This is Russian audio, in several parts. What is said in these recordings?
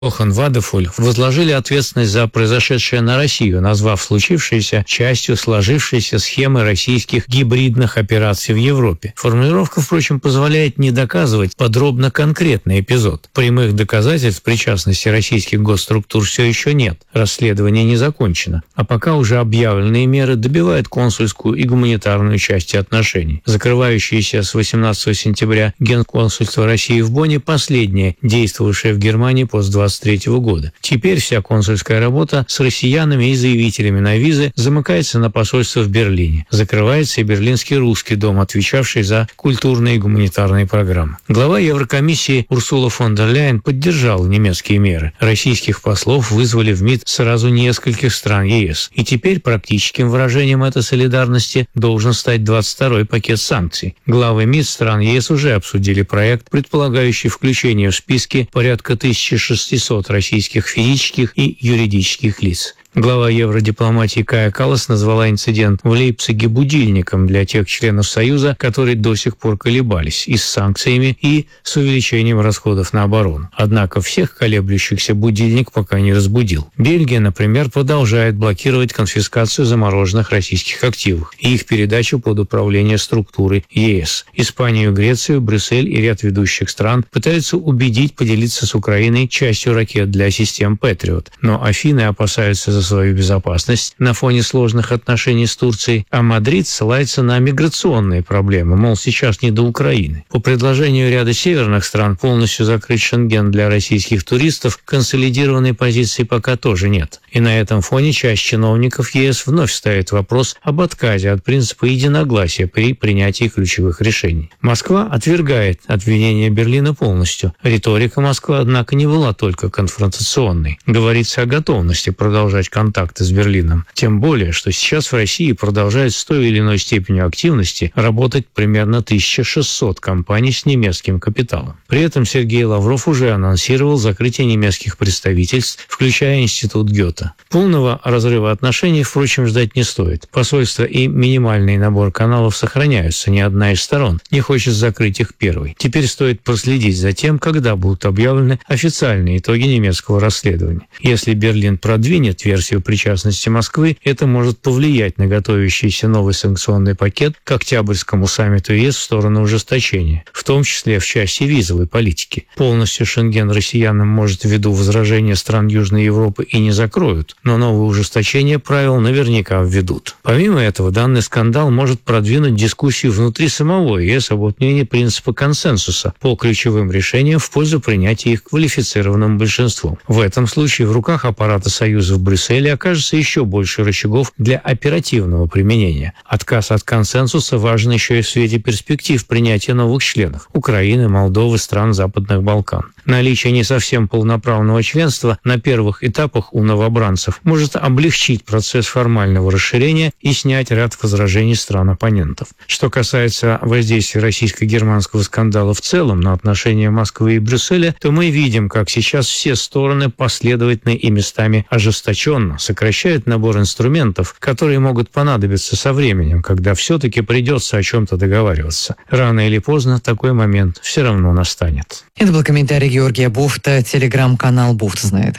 Йохан Вадефоль возложили ответственность за произошедшее на Россию, назвав случившееся частью сложившейся схемы российских гибридных операций в Европе. Формулировка, впрочем, позволяет не доказывать подробно конкретный эпизод. Прямых доказательств причастности российских госструктур все еще нет. Расследование не закончено. А пока уже объявленные меры добивают консульскую и гуманитарную части отношений. Закрывающееся с 18 сентября Генконсульство России в Бонне последнее, действовавшее в Германии после 23 года. Теперь вся консульская работа с россиянами и заявителями на визы замыкается на посольство в Берлине. Закрывается и Берлинский русский дом, отвечавший за культурные и гуманитарные программы. Глава Еврокомиссии Урсула фон дер Ляйен поддержала немецкие меры. Российских послов вызвали в МИД сразу нескольких стран ЕС. И теперь практическим выражением этой солидарности должен стать 22-й пакет санкций. Главы МИД стран ЕС уже обсудили проект, предполагающий включение в списки порядка 1600 российских физических и юридических лиц. Глава евродипломатии Кая Каллас назвала инцидент в Лейпциге будильником для тех членов Союза, которые до сих пор колебались и с санкциями, и с увеличением расходов на оборону. Однако всех колеблющихся будильник пока не разбудил. Бельгия, например, продолжает блокировать конфискацию замороженных российских активов и их передачу под управление структуры ЕС. Испанию, Грецию, Брюссель и ряд ведущих стран пытаются убедить поделиться с Украиной частью ракет для систем Патриот. Но Афины опасаются за свою безопасность на фоне сложных отношений с Турцией, а Мадрид ссылается на миграционные проблемы, мол, сейчас не до Украины. По предложению ряда северных стран полностью закрыть Шенген для российских туристов консолидированной позиции пока тоже нет. И на этом фоне часть чиновников ЕС вновь ставит вопрос об отказе от принципа единогласия при принятии ключевых решений. Москва отвергает обвинения Берлина полностью. Риторика Москвы, однако, не была только конфронтационной. Говорится о готовности продолжать контакты с Берлином. Тем более, что сейчас в России продолжает с той или иной степенью активности работать примерно 1600 компаний с немецким капиталом. При этом Сергей Лавров уже анонсировал закрытие немецких представительств, включая Институт Гёте. Полного разрыва отношений, впрочем, ждать не стоит. Посольство и минимальный набор каналов сохраняются, ни одна из сторон не хочет закрыть их первой. Теперь стоит проследить за тем, когда будут объявлены официальные итоги немецкого расследования. Если Берлин продвинет версию причастности Москвы, это может повлиять на готовящийся новый санкционный пакет к октябрьскому саммиту ЕС в сторону ужесточения, в том числе в части визовой политики. Полностью Шенген россиянам, может, ввиду возражения стран Южной Европы и не закроют, но новые ужесточения правил наверняка введут. Помимо этого, данный скандал может продвинуть дискуссию внутри самого ЕС об отмене принципа консенсуса по ключевым решениям в пользу принятия их квалифицированным большинством. В этом случае в руках аппарата Союза в Брюсселе окажется еще больше рычагов для оперативного применения. Отказ от консенсуса важен еще и в свете перспектив принятия новых членов – Украины, Молдовы, стран Западных Балкан. Наличие не совсем полноправного членства на первых этапах у новобранцев может облегчить процесс формального расширения и снять ряд возражений стран-оппонентов. Что касается воздействия российско-германского скандала в целом на отношения Москвы и Брюсселя, то мы видим, как сейчас все стороны последовательно и местами ожесточенно сокращают набор инструментов, которые могут понадобиться со временем, когда все-таки придется о чем-то договариваться. Рано или поздно такой момент все равно настанет. Это был комментарий Георгия Буфта, телеграм-канал Буфт знает.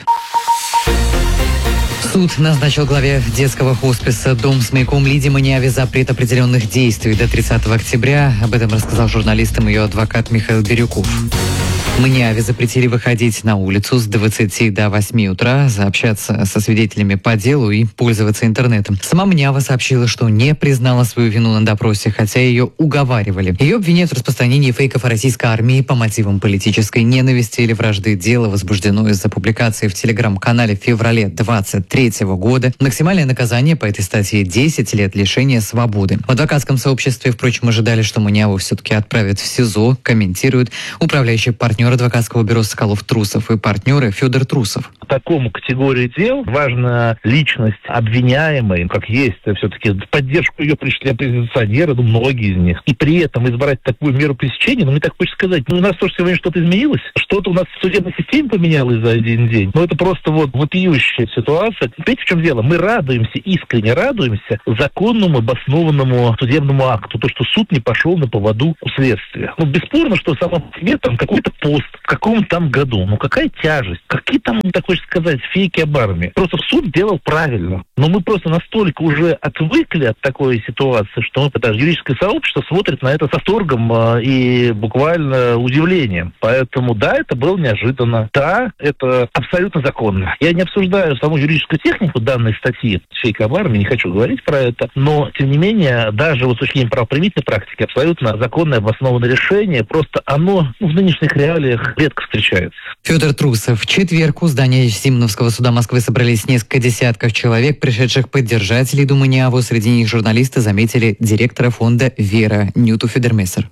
Суд назначил главе детского хосписа «Дом с маяком» Лидии Маниаве запрет определенных действий до 30 октября. Об этом рассказал журналистам ее адвокат Михаил Бирюков. Маниаве запретили выходить на улицу с 20 до 8 утра, общаться со свидетелями по делу и пользоваться интернетом. Сама Маниава сообщила, что не признала свою вину на допросе, хотя ее уговаривали. Ее обвиняют в распространении фейков о российской армии по мотивам политической ненависти или вражды. Дело возбуждено из-за публикации в телеграм-канале в феврале 2023 года. Максимальное наказание по этой статье – 10 лет лишения свободы. В адвокатском сообществе, впрочем, ожидали, что Маниаву все-таки отправят в СИЗО, комментирует управляющий партнер адвокатского бюро «Соколов Трусов» и партнеры Федор Трусов. такому категории дел важна личность обвиняемой, как есть, все-таки в поддержку ее пришли оппозиционеры, многие из них. И при этом избрать такую меру пресечения, мне так хочется сказать, у нас тоже сегодня что-то изменилось, что-то у нас в судебной системе поменялось за один день. Это просто вопиющая ситуация. Понимаете, в чем дело? Мы радуемся, искренне радуемся законному, обоснованному судебному акту, то, что суд не пошел на поводу у следствия. Бесспорно, что само по себе там какой-то пост в каком-то там году. Какая тяжесть? Какие там, так хочется сказать, фейки об армии? Просто суд делал правильно. Но мы просто настолько уже отвыкли от такой ситуации, что даже юридическое сообщество смотрит на это с восторгом и буквально удивлением. Поэтому да, это было неожиданно. Да, это абсолютно законно. Я не обсуждаю саму юридическую технику данной статьи фейка об армии, не хочу говорить про это, но, тем не менее, даже с точки зрения правоприменительной практики, абсолютно законное обоснованное решение, просто оно в нынешних реалиях редко встречается. Федор Трусов. В четверг у здания Зимновского суда Москвы собрались несколько десятков человек, пришедших поддержать Лиду Маниаву. Среди них журналисты заметили директора фонда «Вера» Нюту Федермессер.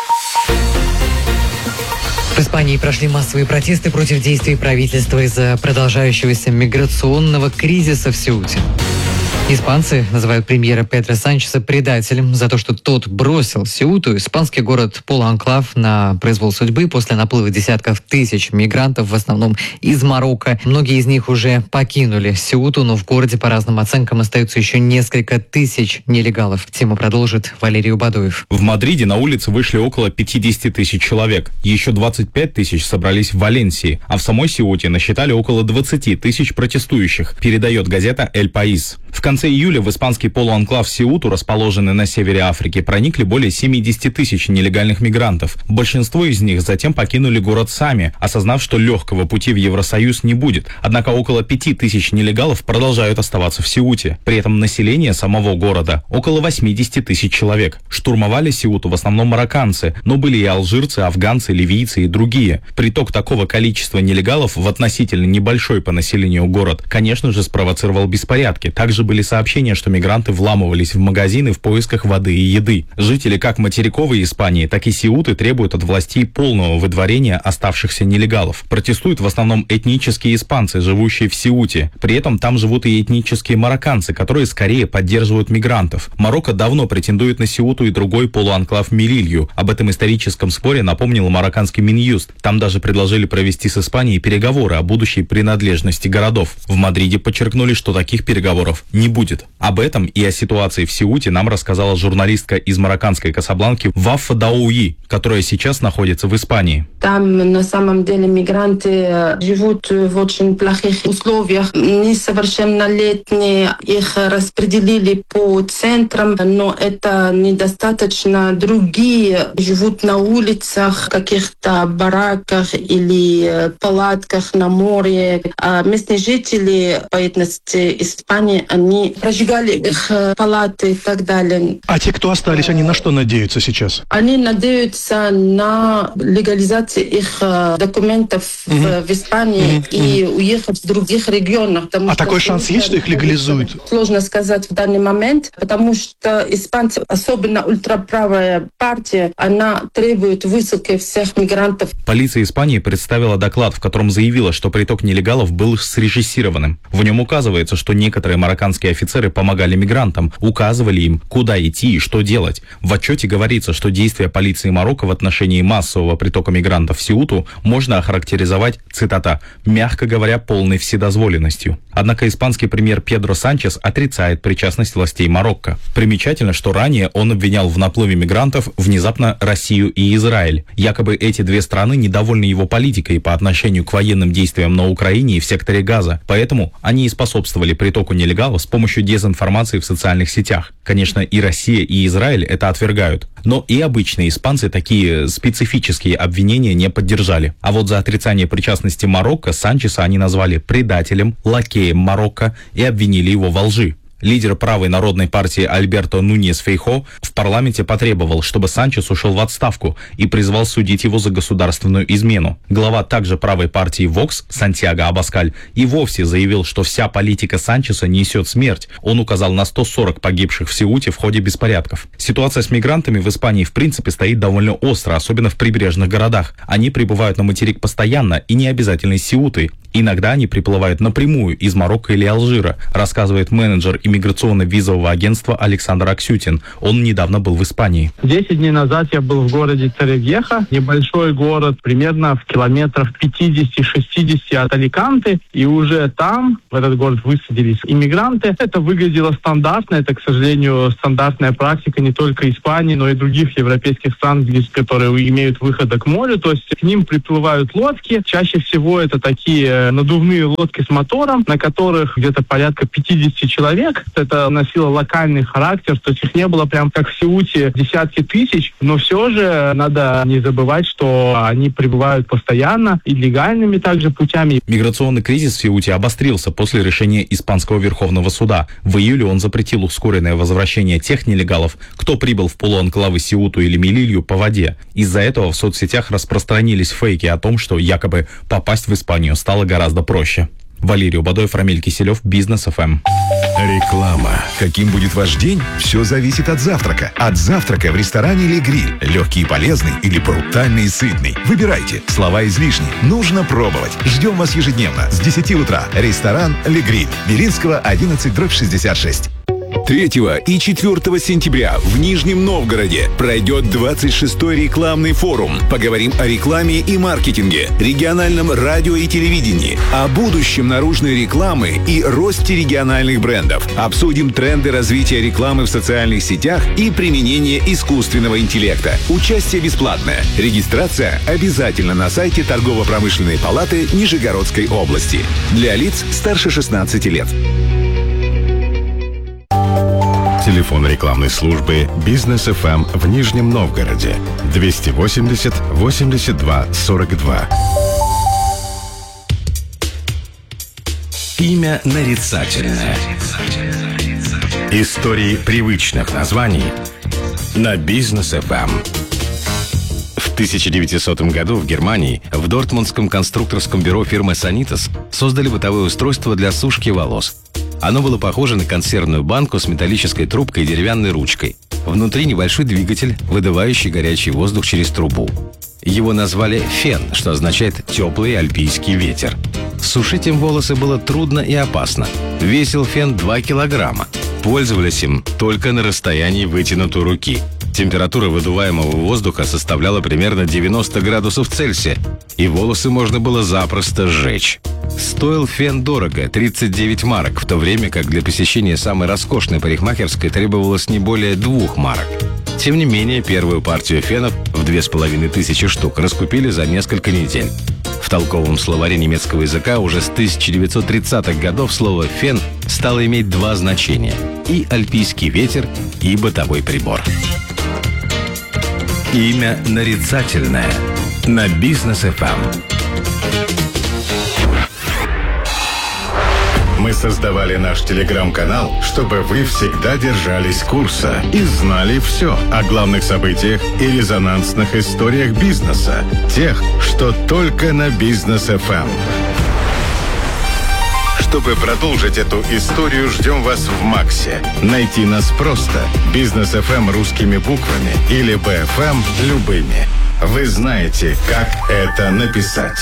В Испании прошли массовые протесты против действий правительства из-за продолжающегося миграционного кризиса в Сеуте. Испанцы называют премьера Педро Санчеса предателем за то, что тот бросил Сеуту, испанский город полуанклав, на произвол судьбы после наплыва десятков тысяч мигрантов, в основном из Марокко. Многие из них уже покинули Сеуту, но в городе, по разным оценкам, остаются еще несколько тысяч нелегалов. Тему продолжит Валерий Убадуев. В Мадриде на улицы вышли около 50 тысяч человек. Еще 25 тысяч собрались в Валенсии, а в самой Сеуте насчитали около 20 тысяч протестующих, передает газета «Эль Паис». В конце июля в испанский полуанклав Сеуту, расположенный на севере Африки, проникли более 70 тысяч нелегальных мигрантов. Большинство из них затем покинули город сами, осознав, что легкого пути в Евросоюз не будет. Однако около 5 тысяч нелегалов продолжают оставаться в Сеуте. При этом население самого города около 80 тысяч человек. Штурмовали Сеуту в основном марокканцы, но были и алжирцы, афганцы, ливийцы и другие. Приток такого количества нелегалов в относительно небольшой по населению город, конечно же, спровоцировал беспорядки. Также были сообщения, что мигранты вламывались в магазины в поисках воды и еды. Жители как материковой Испании, так и Сеуты требуют от властей полного выдворения оставшихся нелегалов. Протестуют в основном этнические испанцы, живущие в Сеуте. При этом там живут и этнические марокканцы, которые скорее поддерживают мигрантов. Марокко давно претендует на Сеуту и другой полуанклав Мелилью. Об этом историческом споре напомнил марокканский Минюст. Там даже предложили провести с Испанией переговоры о будущей принадлежности городов. В Мадриде подчеркнули, что таких переговоров не будет. Об этом и о ситуации в Сеуте нам рассказала журналистка из марокканской Касабланки Вафа Дауи, которая сейчас находится в Испании. Там на самом деле мигранты живут в очень плохих условиях. Несовершеннолетние их распределили по центрам, но это недостаточно. Другие живут на улицах, в каких-то бараках или палатках на море. А местные жители по этности Испании, они прожигали их палаты и так далее. А те, кто остались, они на что надеются сейчас? Они надеются на легализацию их документов в Испании и уехать в других регионах. Такой шанс есть, что их легализуют? Сложно сказать в данный момент, потому что испанцы, особенно ультраправая партия, она требует высылки всех мигрантов. Полиция Испании представила доклад, в котором заявила, что приток нелегалов был срежиссированным. В нем указывается, что некоторые марокканские офицеры помогали мигрантам, указывали им, куда идти и что делать. В отчете говорится, что действия полиции Марокко в отношении массового притока мигрантов в Сеуту можно охарактеризовать, цитата, «мягко говоря, полной вседозволенностью». Однако испанский премьер Педро Санчес отрицает причастность властей Марокко. Примечательно, что ранее он обвинял в наплыве мигрантов внезапно Россию и Израиль. Якобы эти две страны недовольны его политикой по отношению к военным действиям на Украине и в секторе Газа, поэтому они и способствовали притоку нелегалов с помощью дезинформации в социальных сетях. Конечно, и Россия, и Израиль это отвергают. Но и обычные испанцы такие специфические обвинения не поддержали. А вот за отрицание причастности Марокко Санчеса они назвали предателем, лакеем Марокко и обвинили его во лжи. Лидер правой народной партии Альберто Нуньес Фейхо в парламенте потребовал, чтобы Санчес ушел в отставку и призвал судить его за государственную измену. Глава также правой партии Вокс Сантьяго Абаскаль и вовсе заявил, что вся политика Санчеса несет смерть. Он указал на 140 погибших в Сеуте в ходе беспорядков. Ситуация с мигрантами в Испании в принципе стоит довольно остро, особенно в прибрежных городах. Они прибывают на материк постоянно и не обязательно из Сеуты. Иногда они приплывают напрямую из Марокко или Алжира, рассказывает менеджер иммиграционно-визового агентства Александр Аксютин. Он недавно был в Испании. 10 дней назад я был в городе Торревьеха, небольшой город, примерно в километрах 50-60 от Аликанте, и уже там, в этот город, высадились иммигранты. Это выглядело стандартно, это, к сожалению, стандартная практика не только Испании, но и других европейских стран, которые имеют выходы к морю, то есть к ним приплывают лодки, чаще всего это такие надувные лодки с мотором, на которых где-то порядка 50 человек. Это носило локальный характер, то есть их не было прям как в Сеуте десятки тысяч, но все же надо не забывать, что они прибывают постоянно и легальными также путями. Миграционный кризис в Сеуте обострился после решения Испанского Верховного суда. В июле он запретил ускоренное возвращение тех нелегалов, кто прибыл в полуанклавы Сеуту или Мелилью по воде. Из-за этого в соцсетях распространились фейки о том, что якобы попасть в Испанию стало гораздо проще. Валерий Убадоев, Рамиль Киселев, Бизнес ФМ. Реклама. Каким будет ваш день? Все зависит от завтрака. От завтрака в ресторане «Ле Гриль». Легкий и полезный или брутальный и сытный. Выбирайте. Слова излишни. Нужно пробовать. Ждем вас ежедневно с 10 утра. Ресторан «Ле Гриль». Белинского, 11/66. 3 и 4 сентября в Нижнем Новгороде пройдет 26-й рекламный форум. Поговорим о рекламе и маркетинге, региональном радио и телевидении, о будущем наружной рекламы и росте региональных брендов. Обсудим тренды развития рекламы в социальных сетях и применение искусственного интеллекта. Участие бесплатное. Регистрация обязательно на сайте Торгово-промышленной палаты Нижегородской области. Для лиц старше 16 лет. Телефон рекламной службы «Бизнес ФМ» в Нижнем Новгороде 280 82 42. Имя нарицательное. Истории привычных названий на «Бизнес ФМ». В 1900 году в Германии в Дортмундском конструкторском бюро фирмы «Санитас» создали бытовое устройство для сушки волос. Оно было похоже на консервную банку с металлической трубкой и деревянной ручкой. Внутри небольшой двигатель, выдувающий горячий воздух через трубу. Его назвали «фен», что означает «теплый альпийский ветер». Сушить им волосы было трудно и опасно. Весил фен 2 килограмма. Пользовались им только на расстоянии вытянутой руки. Температура выдуваемого воздуха составляла примерно 90 градусов Цельсия, и волосы можно было запросто сжечь. Стоил фен дорого – 39 марок, в то время как для посещения самой роскошной парикмахерской требовалось не более 2 марок. Тем не менее, первую партию фенов в 2500 штук раскупили за несколько недель. В толковом словаре немецкого языка уже с 1930-х годов слово «фен» стало иметь 2 значения – и альпийский ветер, и бытовой прибор. Имя нарицательное на «Бизнес ФМ». Мы создавали наш телеграм-канал, чтобы вы всегда держались курса и знали все о главных событиях и резонансных историях бизнеса. Тех, что только на «Бизнес ФМ». Чтобы продолжить эту историю, ждем вас в Максе. Найти нас просто. «Бизнес ФМ» русскими буквами или «БФМ» любыми. Вы знаете, как это написать.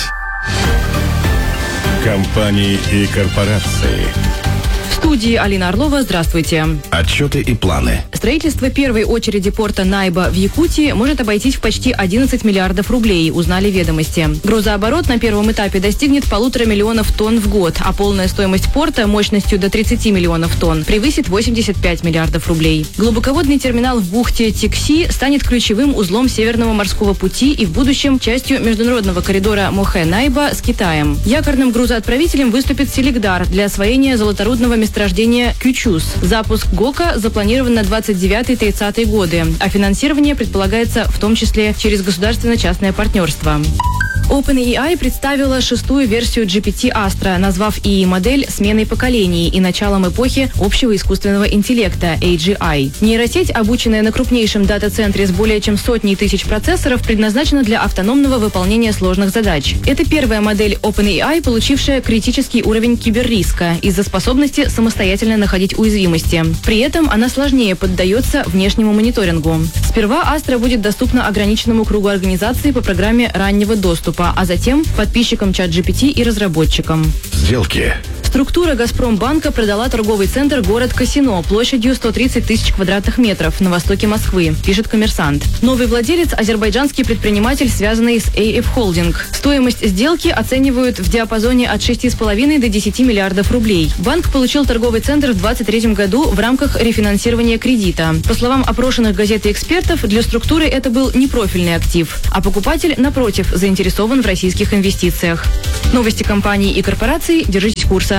Компании и корпорации. В студии Алина Орлова. Здравствуйте. Отчеты и планы. Строительство первой очереди порта Найба в Якутии может обойтись в почти 11 миллиардов рублей, узнали «Ведомости». Грузооборот на первом этапе достигнет 1,5 миллиона тонн в год, а полная стоимость порта мощностью до 30 миллионов тонн превысит 85 миллиардов рублей. Глубоководный терминал в бухте Тикси станет ключевым узлом Северного морского пути и в будущем частью международного коридора Мохэ-Найба с Китаем. Якорным грузоотправителем выступит Селигдар для освоения золоторудного месторождения Кючус. Запуск ГОКа запланирован на 29-30 годы, а финансирование предполагается в том числе через государственно-частное партнерство. OpenAI представила 6-ю версию GPT Astra, назвав ИИ-модель сменой поколений и началом эпохи общего искусственного интеллекта AGI. Нейросеть, обученная на крупнейшем дата-центре с более чем 100 тысяч процессоров, предназначена для автономного выполнения сложных задач. Это первая модель OpenAI, получившая критический уровень киберриска из-за способности самостоятельно находить уязвимости. При этом она сложнее поддается внешнему мониторингу. Сперва Astra будет доступна ограниченному кругу организаций по программе раннего доступа, а затем подписчикам ChatGPT и разработчикам. Сделки. Структура «Газпромбанка» продала торговый центр «Город Касино» площадью 130 тысяч квадратных метров на востоке Москвы, пишет «Коммерсант». Новый владелец – азербайджанский предприниматель, связанный с AF Holding. Стоимость сделки оценивают в диапазоне от 6,5 до 10 миллиардов рублей. Банк получил торговый центр в 2023 году в рамках рефинансирования кредита. По словам опрошенных газет и экспертов, для структуры это был непрофильный актив, а покупатель, напротив, заинтересован в российских инвестициях. Новости компаний и корпораций. Держитесь курса.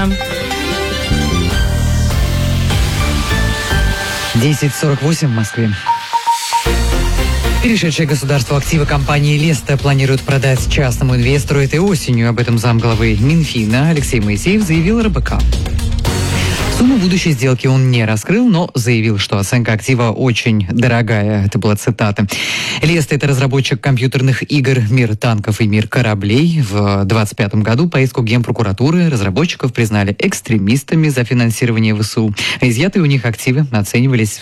10:48 в Москве. Перешедшее государству активы компании «Леста» планируют продать частному инвестору этой осенью. Об этом замглавы Минфина Алексей Моисеев заявил РБК. Сумму будущей сделки он не раскрыл, но заявил, что оценка актива очень дорогая. Это была цитата. «Леста» — это разработчик компьютерных игр «Мир танков» и «Мир кораблей». В 2025 году по иску Генпрокуратуры разработчиков признали экстремистами за финансирование ВСУ. А изъятые у них активы оценивались в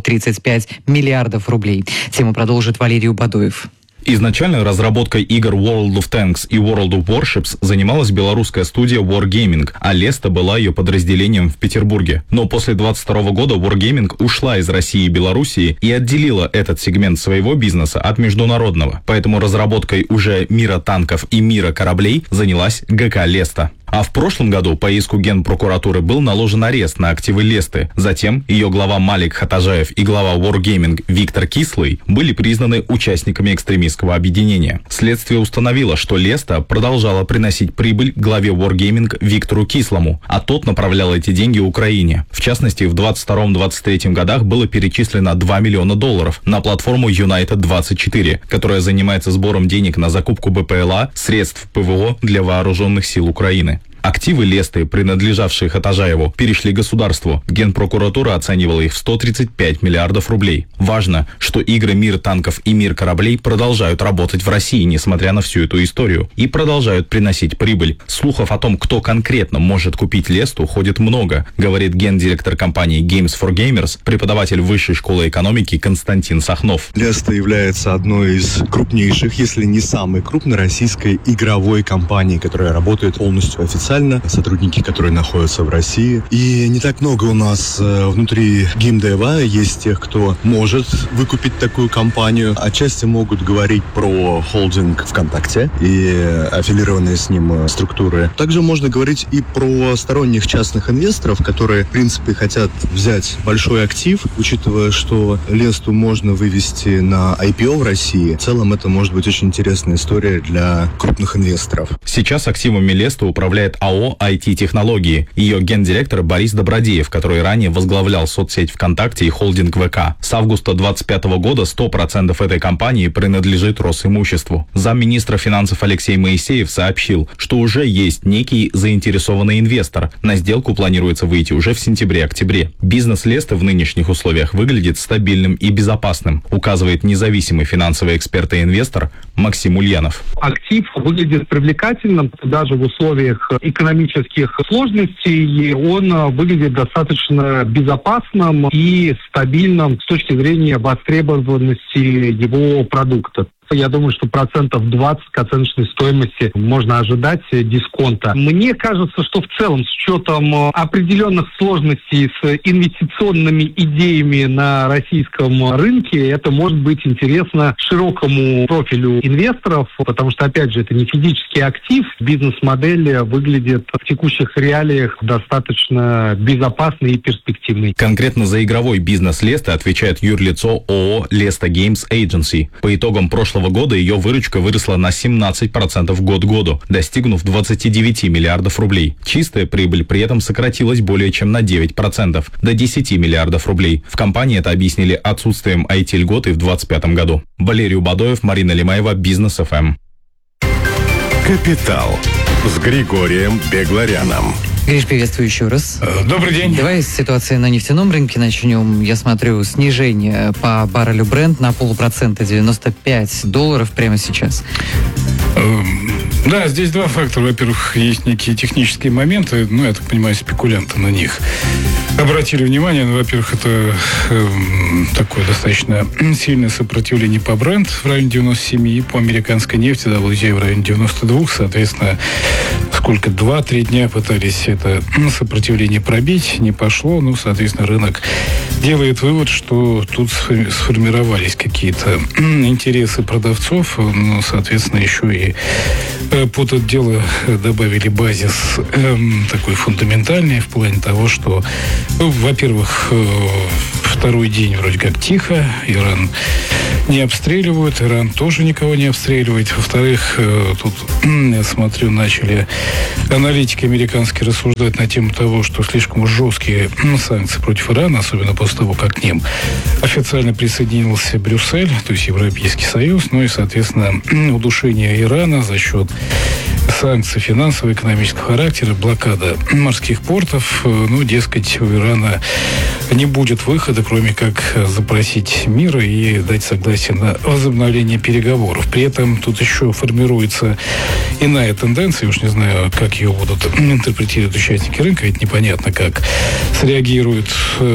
135 миллиардов рублей. Тему продолжит Валерий Бадоев. Изначально разработкой игр World of Tanks и World of Warships занималась белорусская студия Wargaming, а Леста была ее подразделением в Петербурге. Но после 2022 года Wargaming ушла из России и Белоруссии и отделила этот сегмент своего бизнеса от международного. Поэтому разработкой уже «Мира танков» и «Мира кораблей» занялась ГК «Леста». А в прошлом году по иску Генпрокуратуры был наложен арест на активы Лесты. Затем ее глава Малик Хатажаев и глава Wargaming Виктор Кислый были признаны участниками экстремистского объединения. Следствие установило, что Леста продолжала приносить прибыль главе Wargaming Виктору Кислому, а тот направлял эти деньги Украине. В частности, в 2022-2023 годах было перечислено $2 миллиона на платформу United24, которая занимается сбором денег на закупку БПЛА, средств ПВО для вооруженных сил Украины. Активы Лесты, принадлежавшие Хатажаеву, перешли государству. Генпрокуратура оценивала их в 135 миллиардов рублей. Важно, что игры «Мир танков» и «Мир кораблей» продолжают работать в России, несмотря на всю эту историю, и продолжают приносить прибыль. Слухов о том, кто конкретно может купить Лесту, ходит много, говорит гендиректор компании Games for Gamers, преподаватель Высшей школы экономики Константин Сахнов. Леста является одной из крупнейших, если не самой крупной российской игровой компанией, которая работает полностью официально. Сотрудники, которые находятся в России. И не так много у нас внутри геймдева есть тех, кто может выкупить такую компанию. Отчасти могут говорить про холдинг ВКонтакте и аффилированные с ним структуры. Также можно говорить и про сторонних частных инвесторов, которые, в принципе, хотят взять большой актив, учитывая, что Лесту можно вывести на IPO в России. В целом, это может быть очень интересная история для крупных инвесторов. Сейчас активами Лесты управляет АО «IT-технологии». Ее гендиректор Борис Добродеев, который ранее возглавлял соцсеть ВКонтакте и холдинг ВК. С августа 2025 года 100% этой компании принадлежит Росимуществу. Замминистра финансов Алексей Моисеев сообщил, что уже есть некий заинтересованный инвестор. На сделку планируется выйти уже в сентябре-октябре. Бизнес Лесты в нынешних условиях выглядит стабильным и безопасным, указывает независимый финансовый эксперт и инвестор Максим Ульянов. Актив выглядит привлекательным даже в условиях экономических сложностей. Он выглядит достаточно безопасным и стабильным с точки зрения востребованности его продукта. Я думаю, что 20% к оценочной стоимости можно ожидать дисконта. Мне кажется, что в целом, с учетом определенных сложностей с инвестиционными идеями на российском рынке, это может быть интересно широкому профилю инвесторов, потому что, опять же, это не физический актив. Бизнес-модель выглядит в текущих реалиях достаточно безопасной и перспективной. Конкретно за игровой бизнес Лесты отвечает юрлицо ООО «Леста Games Agency». По итогам прошлого года ее выручка выросла на 17% год к году, достигнув 29 миллиардов рублей. Чистая прибыль при этом сократилась более чем на 9%, до 10 миллиардов рублей. В компании это объяснили отсутствием IT-льготы в 2025 году. Валерий Бадоев, Марина Лимаева, Бизнес ФМ. «Капитал» с Григорием Бегларяном. Гриш, приветствую еще раз. Добрый день. Давай с ситуации на нефтяном рынке начнем. Я смотрю, снижение по баррелю Brent на 0,5%, $95 прямо сейчас. Да, здесь два фактора. Во-первых, есть некие технические моменты, я так понимаю, спекулянты на них обратили внимание. Во-первых, это такое достаточно сильное сопротивление по Brent в районе 97 и по американской нефти WTI в районе 92. Соответственно, 2-3 дня пытались это сопротивление пробить, не пошло. Соответственно, рынок делает вывод, что тут сформировались какие-то интересы продавцов. Соответственно, еще и под это дело добавили базис такой фундаментальный в плане того, что, во-первых, второй день вроде как тихо, Иран не обстреливают, Иран тоже никого не обстреливает. Во-вторых, тут, я смотрю, начали аналитики американские рассуждать на тему того, что слишком уж жесткие санкции против Ирана, особенно после того, как к ним официально присоединился Брюссель, то есть Европейский Союз, и, соответственно, удушение Ирана за счет санкций финансово-экономического характера, блокада морских портов, дескать, у Ирана не будет выхода, кроме как запросить мира и дать согласие на возобновление переговоров. При этом тут еще формируется иная тенденция, уж не знаю, как ее будут интерпретировать участники рынка, ведь непонятно, как среагируют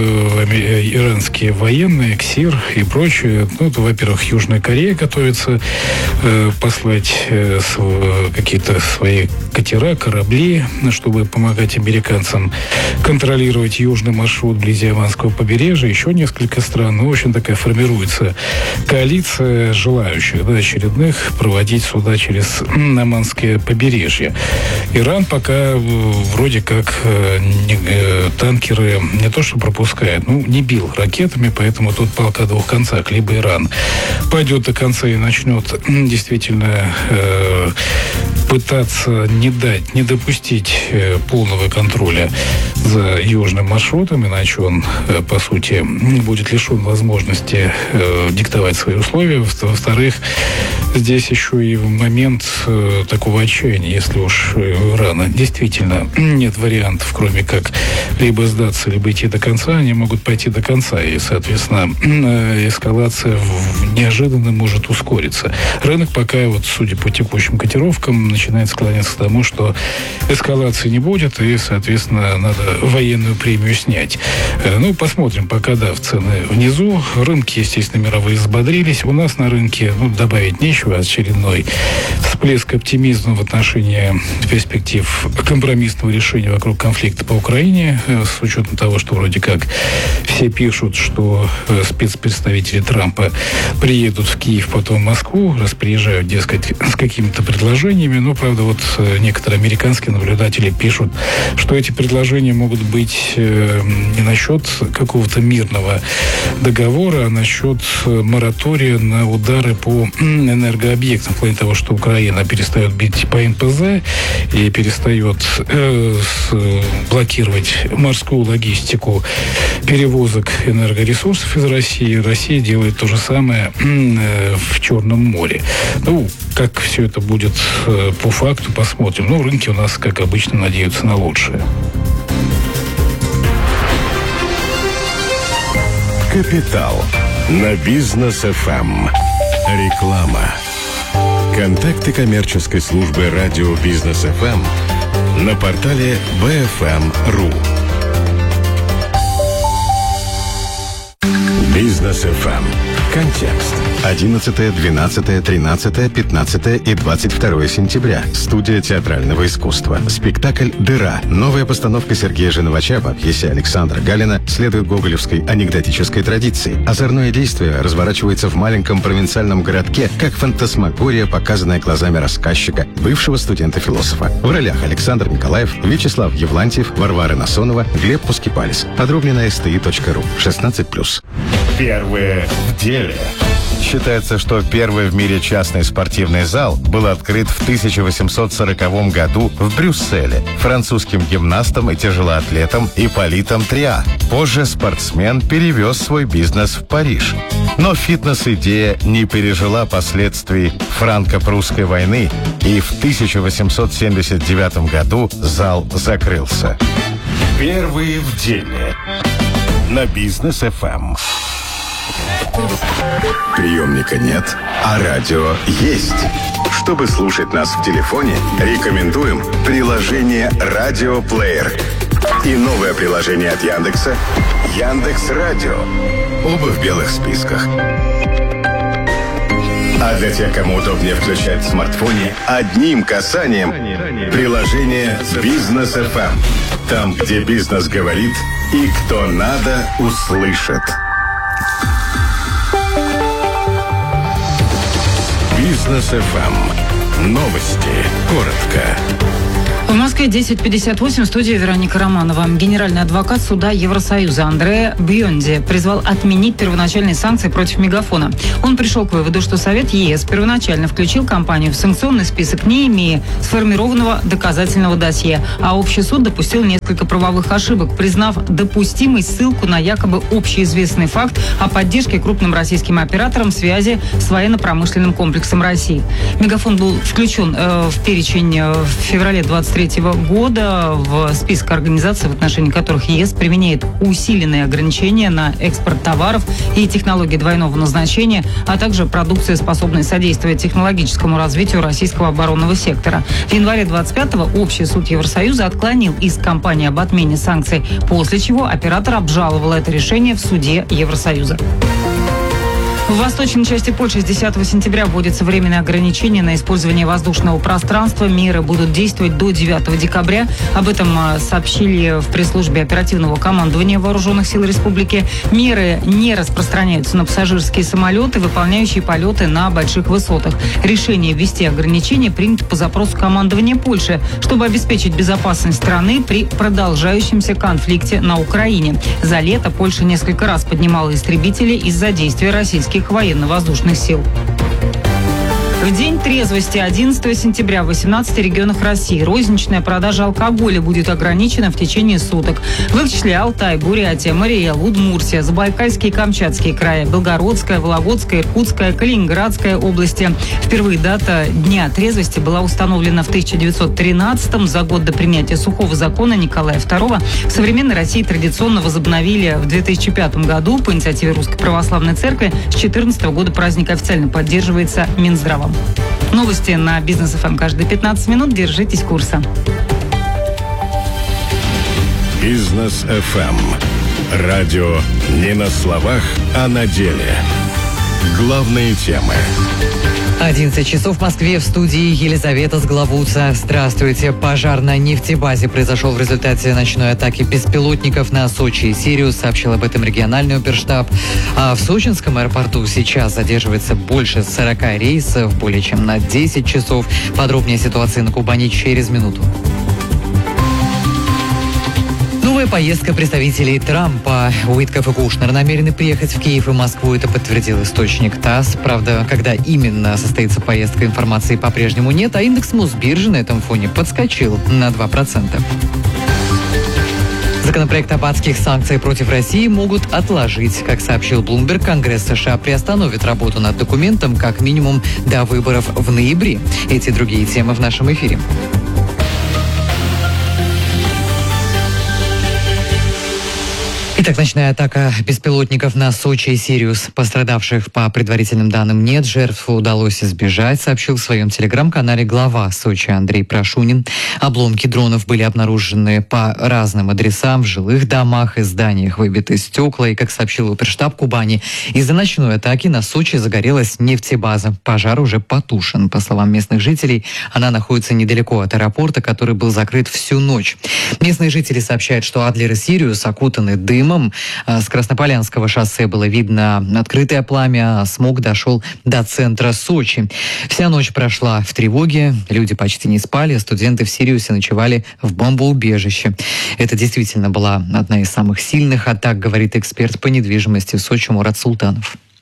иранские военные, КСИР и прочее. Во-первых, Южная Корея готовится послать какие-то свои катера, корабли, чтобы помогать американцам контролировать южный маршрут вблизи Оманского побережья. Еще несколько стран. В общем, такая формируется коалиция желающих, очередных проводить суда через Оманское побережье. Иран пока вроде как танкеры не то что пропускает, не бил ракетами, поэтому тут палка о двух концах. Либо Иран пойдет до конца и начнет действительно пытаться не допустить полного контроля за южным маршрутом, иначе он, по сути, будет лишен возможности диктовать свои условия. Во-вторых, здесь еще и момент такого отчаяния. Если уж у Ирана действительно нет вариантов, кроме как либо сдаться, либо идти до конца, они могут пойти до конца. И, соответственно, эскалация неожиданно может ускориться. Рынок пока, судя по текущим котировкам, начинает склоняться к тому, что эскалации не будет, и, соответственно, надо военную премию снять. Посмотрим, пока, в цены внизу. Рынки, естественно, мировые взбодрились. У нас на рынке, добавить нечего. Очередной всплеск оптимизма в отношении перспектив компромиссного решения вокруг конфликта по Украине, с учетом того, что вроде как все пишут, что спецпредставители Трампа приедут в Киев, потом в Москву, приезжают, дескать, с какими-то предложениями. Правда, некоторые американские наблюдатели пишут, что эти предложения могут быть не насчет какого-то мирного договора, а насчет моратория на удары по энергообъектам, в плане того, что Украина перестает бить по НПЗ и перестает блокировать морскую логистику перевозок энергоресурсов из России. Россия делает то же самое в Черном море. Как все это будет по факту, посмотрим. Рынки у нас, как обычно, надеются на лучшее. «Капитал» на Бизнес ФМ. Реклама. Контакты коммерческой службы радио Бизнес ФМ на портале bfm.ru. Бизнес ФМ. Контекст. 11, 12, 13, 15 и 22 сентября. Студия театрального искусства. Спектакль «Дыра». Новая постановка Сергея Женовача по пьесе Александра Галина следует гоголевской анекдотической традиции. Озорное действие разворачивается в маленьком провинциальном городке, как фантасмагория, показанная глазами рассказчика, бывшего студента-философа. В ролях Александр Николаев, Вячеслав Евлантьев, Варвара Насонова, Глеб Пускипалис. Подробнее на sti.ru. 16+. Первые в деле. Считается, что первый в мире частный спортивный зал был открыт в 1840 году в Брюсселе французским гимнастом и тяжелоатлетом Ипполитом Триа. Позже спортсмен перевез свой бизнес в Париж. Но фитнес-идея не пережила последствий франко-прусской войны, и в 1879 году зал закрылся. Первые в деле на Бизнес ФМ. Приемника нет, а радио есть. Чтобы слушать нас в телефоне, рекомендуем приложение «Радиоплеер» и новое приложение от Яндекса «Яндекс.Радио». Оба в белых списках. А для тех, кому удобнее включать в смартфоне, одним касанием приложение «Бизнес ФМ». Там, где бизнес говорит и кто надо, услышит. Бизнес ФМ. Новости. Коротко. В Москве 10:58, в студии Вероника Романова. Генеральный адвокат суда Евросоюза Андреа Бьонди призвал отменить первоначальные санкции против Мегафона. Он пришел к выводу, что Совет ЕС первоначально включил компанию в санкционный список, не имея сформированного доказательного досье, а общий суд допустил несколько правовых ошибок, признав допустимой ссылку на якобы общеизвестный факт о поддержке крупным российским операторам в связи с военно-промышленным комплексом России. Мегафон был включен в перечень в феврале 2023 года в список организаций, в отношении которых ЕС применяет усиленные ограничения на экспорт товаров и технологий двойного назначения, а также продукции, способной содействовать технологическому развитию российского оборонного сектора. В январе 25-го общий суд Евросоюза отклонил иск компании об отмене санкций, после чего оператор обжаловал это решение в суде Евросоюза. В восточной части Польши с 10 сентября вводятся временные ограничения на использование воздушного пространства. Меры будут действовать до 9 декабря. Об этом сообщили в пресс-службе оперативного командования Вооруженных сил Республики. Меры не распространяются на пассажирские самолеты, выполняющие полеты на больших высотах. Решение ввести ограничения принято по запросу командования Польши, чтобы обеспечить безопасность страны при продолжающемся конфликте на Украине. За лето Польша несколько раз поднимала истребители из-за действия российских военно-воздушных сил. В день трезвости 11 сентября в 18 регионах России розничная продажа алкоголя будет ограничена в течение суток. В их числе Алтай, Бурятия, Марий-Эл, Удмуртия, Забайкальские и Камчатские края, Белгородская, Вологодская, Иркутская, Калининградская области. Впервые дата Дня трезвости была установлена в 1913-м, за год до принятия сухого закона Николая II. В современной России традиционно возобновили в 2005 году по инициативе Русской Православной Церкви. С 2014 года праздник официально поддерживается Минздравом. Новости на Бизнес ФМ каждые 15 минут. Держитесь курса. Бизнес ФМ. Радио не на словах, а на деле. Главные темы. 11 часов в Москве, в студии Елизавета Сглавуца. Здравствуйте. Пожар на нефтебазе произошел в результате ночной атаки беспилотников на Сочи и Сириус, сообщил об этом региональный оперштаб. А в сочинском аэропорту сейчас задерживается больше 40 рейсов, более чем на 10 часов. Подробнее о ситуации на Кубани через минуту. Новая поездка представителей Трампа. Уитков и Кушнер намерены приехать в Киев и Москву. Это подтвердил источник ТАСС. Правда, когда именно состоится поездка, информации по-прежнему нет, а индекс Мосбиржи на этом фоне подскочил на 2%. Законопроект об адских санкциях против России могут отложить. Как сообщил Bloomberg, Конгресс США приостановит работу над документом как минимум до выборов в ноябре. Эти и другие темы в нашем эфире. Итак, ночная атака беспилотников на Сочи и Сириус. Пострадавших, по предварительным данным, нет. Жертв удалось избежать, сообщил в своем телеграм-канале глава Сочи Андрей Прошунин. Обломки дронов были обнаружены по разным адресам, в жилых домах и зданиях выбиты стекла. И, как сообщил оперштаб Кубани, из-за ночной атаки на Сочи загорелась нефтебаза. Пожар уже потушен. По словам местных жителей, она находится недалеко от аэропорта, который был закрыт всю ночь. Местные жители сообщают, что Адлер и Сириус окутаны дымом. С Краснополянского шоссе было видно открытое пламя, а смог дошел до центра Сочи. Вся ночь прошла в тревоге, люди почти не спали, студенты в Сириусе ночевали в бомбоубежище. Это действительно была одна из самых сильных атак, говорит эксперт по недвижимости в Сочи Мурат Султанов.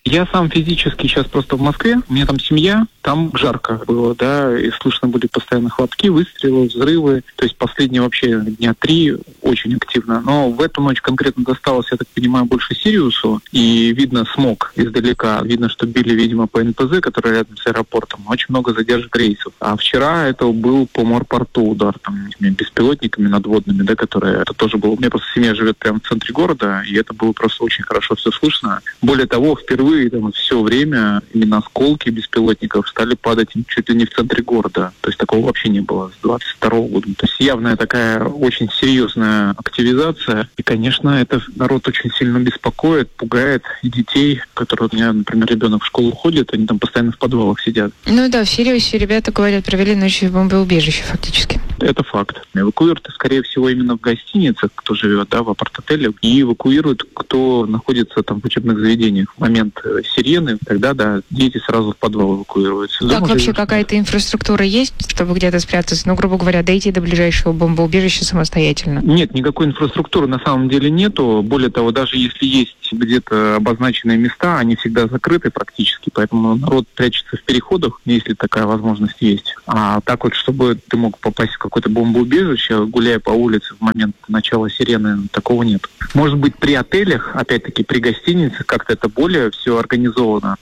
Я сам физически сейчас просто в Москве, у меня там семья, там жарко было, да, и слышно были постоянно хлопки, выстрелы, взрывы, то есть последние вообще дня 3 очень активно. Но в эту ночь конкретно досталось, я так понимаю, больше Сириусу, и видно смог издалека, видно, что били, видимо, по НПЗ, который рядом с аэропортом, очень много задержек рейсов. А вчера это был по морпорту удар, там, беспилотниками надводными, да, которые, это тоже было, у меня просто семья живет прямо в центре города, и это было просто очень хорошо все слышно. Более того, впервые там, все время именно осколки беспилотников стали падать чуть ли не в центре города. То есть такого вообще не было с 22 года. То есть явная такая очень серьезная активизация. И, конечно, это народ очень сильно беспокоит, пугает и детей, которые у меня, например, ребенок в школу ходит, они там постоянно в подвалах сидят. Ну да, в Сириусе ребята, говорят, провели ночью в бомбоубежище фактически. Это факт. Эвакуируют, скорее всего, именно в гостиницах, кто живет, да, в апарт-отеле, и эвакуируют, кто находится там в учебных заведениях. В момент сирены, тогда, да, дети сразу в подвал эвакуируются. Так вообще какая-то инфраструктура есть, чтобы где-то спрятаться? Ну, грубо говоря, дойти до ближайшего бомбоубежища самостоятельно? Нет, никакой инфраструктуры на самом деле нету. Более того, даже если есть где-то обозначенные места, они всегда закрыты практически, поэтому народ прячется в переходах, если такая возможность есть. А так вот, чтобы ты мог попасть в какое-то бомбоубежище, гуляя по улице в момент начала сирены, такого нет. Может быть, при отелях, опять-таки при гостиницах, как-то это более все организовано.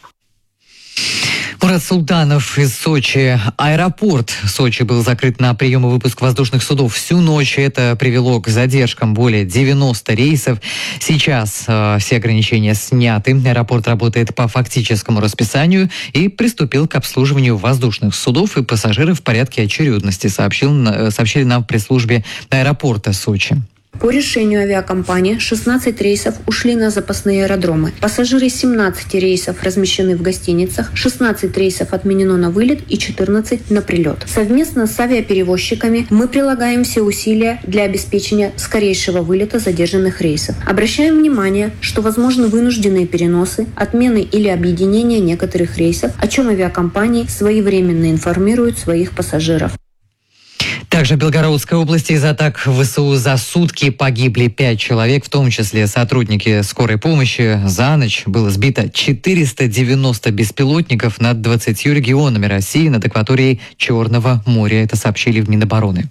Мурат Султанов из Сочи. Аэропорт Сочи был закрыт на прием и выпуск воздушных судов всю ночь. Это привело к задержкам более 90 рейсов. Сейчас все ограничения сняты. Аэропорт работает по фактическому расписанию и приступил к обслуживанию воздушных судов и пассажиров в порядке очередности, сообщили нам в пресс-службе аэропорта Сочи. По решению авиакомпании 16 рейсов ушли на запасные аэродромы. Пассажиры 17 рейсов размещены в гостиницах, 16 рейсов отменено на вылет и 14 на прилет. Совместно с авиаперевозчиками мы прилагаем все усилия для обеспечения скорейшего вылета задержанных рейсов. Обращаем внимание, что возможны вынужденные переносы, отмены или объединения некоторых рейсов, о чем авиакомпании своевременно информируют своих пассажиров. Также в Белгородской области из атак ВСУ за сутки погибли 5 человек, в том числе сотрудники скорой помощи. За ночь было сбито 490 беспилотников над 20 регионами России над акваторией Черного моря. Это сообщили в Минобороны.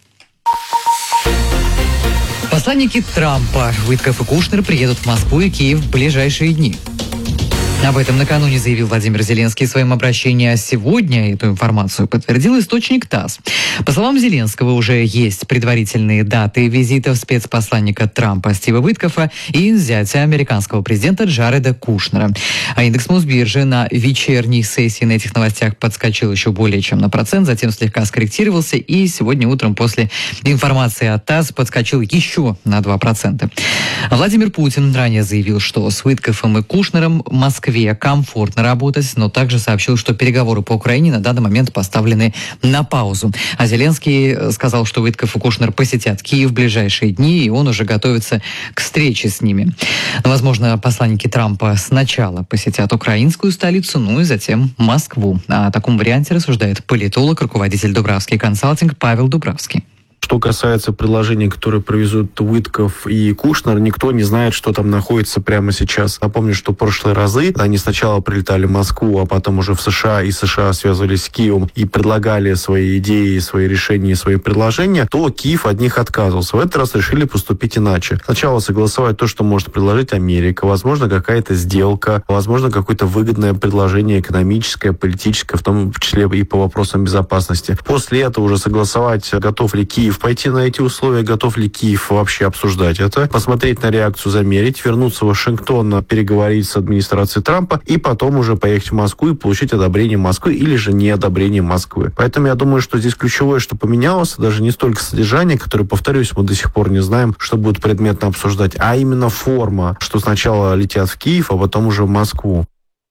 Посланники Трампа Уитков и Кушнер приедут в Москву и Киев в ближайшие дни. Об этом накануне заявил Владимир Зеленский в своем обращении. А сегодня эту информацию подтвердил источник ТАСС. По словам Зеленского, уже есть предварительные даты визитов спецпосланника Трампа Стива Уиткофа и зятя американского президента Джареда Кушнера. А индекс Мосбиржи на вечерней сессии на этих новостях подскочил еще более чем на 1%, затем слегка скорректировался и сегодня утром после информации от ТАСС подскочил еще на 2%. Владимир Путин ранее заявил, что с Уиткофом и Кушнером в Москве комфортно работать, но также сообщил, что переговоры по Украине на данный момент поставлены на паузу. А Зеленский сказал, что Уитков и Кушнер посетят Киев в ближайшие дни, и он уже готовится к встрече с ними. Возможно, посланники Трампа сначала посетят украинскую столицу, ну и затем Москву. О таком варианте рассуждает политолог, руководитель Дубравский консалтинг Павел Дубравский. Что касается предложений, которые провезут Уитков и Кушнер, никто не знает, что там находится прямо сейчас. Напомню, что в прошлые разы они сначала прилетали в Москву, а потом уже в США, и США связывались с Киевом и предлагали свои идеи, свои решения, свои предложения, то Киев от них отказывался. В этот раз решили поступить иначе. Сначала согласовать то, что может предложить Америка, возможно, какая-то сделка, возможно, какое-то выгодное предложение экономическое, политическое, в том числе и по вопросам безопасности. После этого уже согласовать, готов ли Киев пойти на эти условия, готов ли Киев вообще обсуждать это, посмотреть на реакцию, замерить, вернуться в Вашингтон, переговорить с администрацией Трампа и потом уже поехать в Москву и получить одобрение Москвы или же не одобрение Москвы. Поэтому я думаю, что здесь ключевое, что поменялось, даже не столько содержание, которое, повторюсь, мы до сих пор не знаем, что будет предметно обсуждать, а именно форма, что сначала летят в Киев, а потом уже в Москву.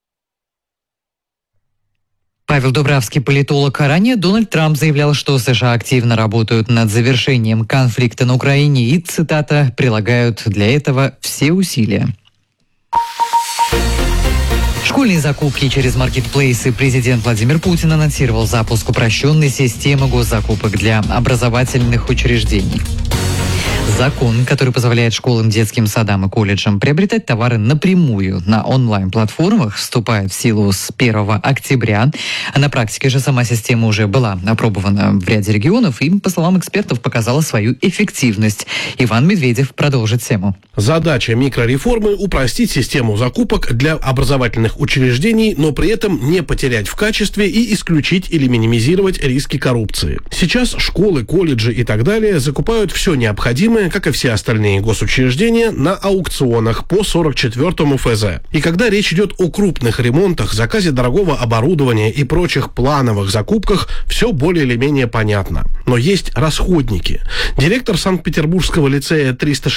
Павел Дубравский, политолог. Ранее Дональд Трамп заявлял, что США активно работают над завершением конфликта на Украине и, цитата, прилагают для этого все усилия. Школьные закупки через маркетплейсы. Президент Владимир Путин анонсировал запуск упрощенной системы госзакупок для образовательных учреждений. Закон, который позволяет школам, детским садам и колледжам приобретать товары напрямую на онлайн-платформах, вступает в силу с 1 октября. А на практике же сама система уже была опробована в ряде регионов и, по словам экспертов, показала свою эффективность. Иван Медведев продолжит тему. Задача микрореформы – упростить систему закупок для образовательных учреждений, но при этом не потерять в качестве и исключить или минимизировать риски коррупции. Сейчас школы, колледжи и так далее закупают все необходимое, как и все остальные госучреждения, на аукционах по 44-му ФЗ. И когда речь идет о крупных ремонтах, заказе дорогого оборудования и прочих плановых закупках, все более или менее понятно. Но есть расходники. Директор Санкт-Петербургского лицея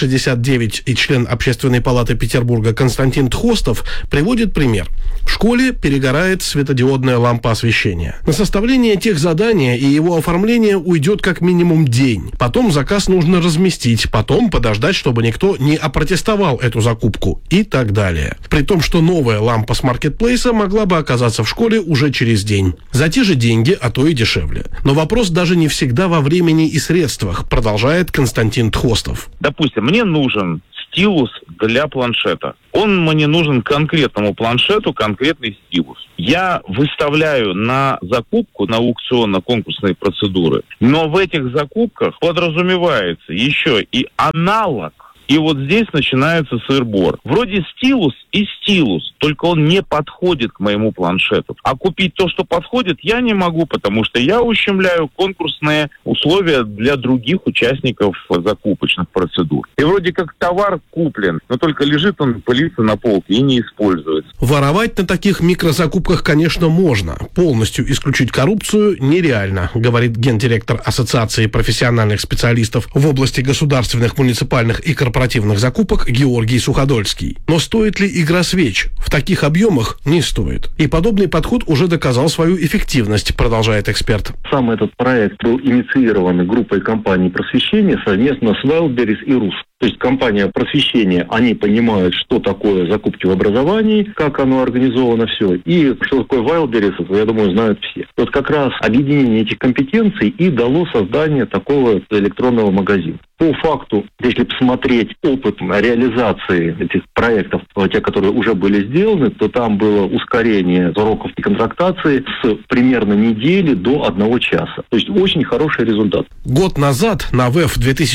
369 и член Общественной палаты Петербурга Константин Тхостов приводит пример. В школе перегорает светодиодная лампа освещения. На составление техзадания и его оформление уйдет как минимум день. Потом заказ нужно разместить, потом подождать, чтобы никто не опротестовал эту закупку и так далее. При том, что новая лампа с маркетплейса могла бы оказаться в школе уже через день. За те же деньги, а то и дешевле. Но вопрос даже не всегда во времени и средствах, продолжает Константин Тхостов. Допустим, мне нужен стилус для планшета. Он мне нужен конкретному планшету, конкретный стилус. Я выставляю на закупку, на аукционно-конкурсные процедуры, но в этих закупках подразумевается еще и аналог. И вот здесь начинается сыр-бор. Вроде стилус и стилус, только он не подходит к моему планшету. А купить то, что подходит, я не могу, потому что я ущемляю конкурсные условия для других участников закупочных процедур. И вроде как товар куплен, но только лежит он, пылится на полке и не используется. Воровать на таких микрозакупках, конечно, можно. Полностью исключить коррупцию нереально, говорит гендиректор Ассоциации профессиональных специалистов в области государственных, муниципальных и корпоративных закупок Георгий Суходольский. Но стоит ли игра свеч? В таких объемах не стоит. И подобный подход уже доказал свою эффективность, продолжает эксперт. Сам этот проект был инициирован группой компаний просвещения совместно с Wildberries и РУС. То есть компания просвещения, они понимают, что такое закупки в образовании, как оно организовано все. И что такое Wildberries, это, я думаю, знают все. Вот как раз объединение этих компетенций и дало создание такого электронного магазина. По факту, если посмотреть опыт реализации этих проектов, те, которые уже были сделаны, то там было ускорение сроков контрактации с примерно недели до 1 часа. То есть очень хороший результат. Год назад на ВЭФ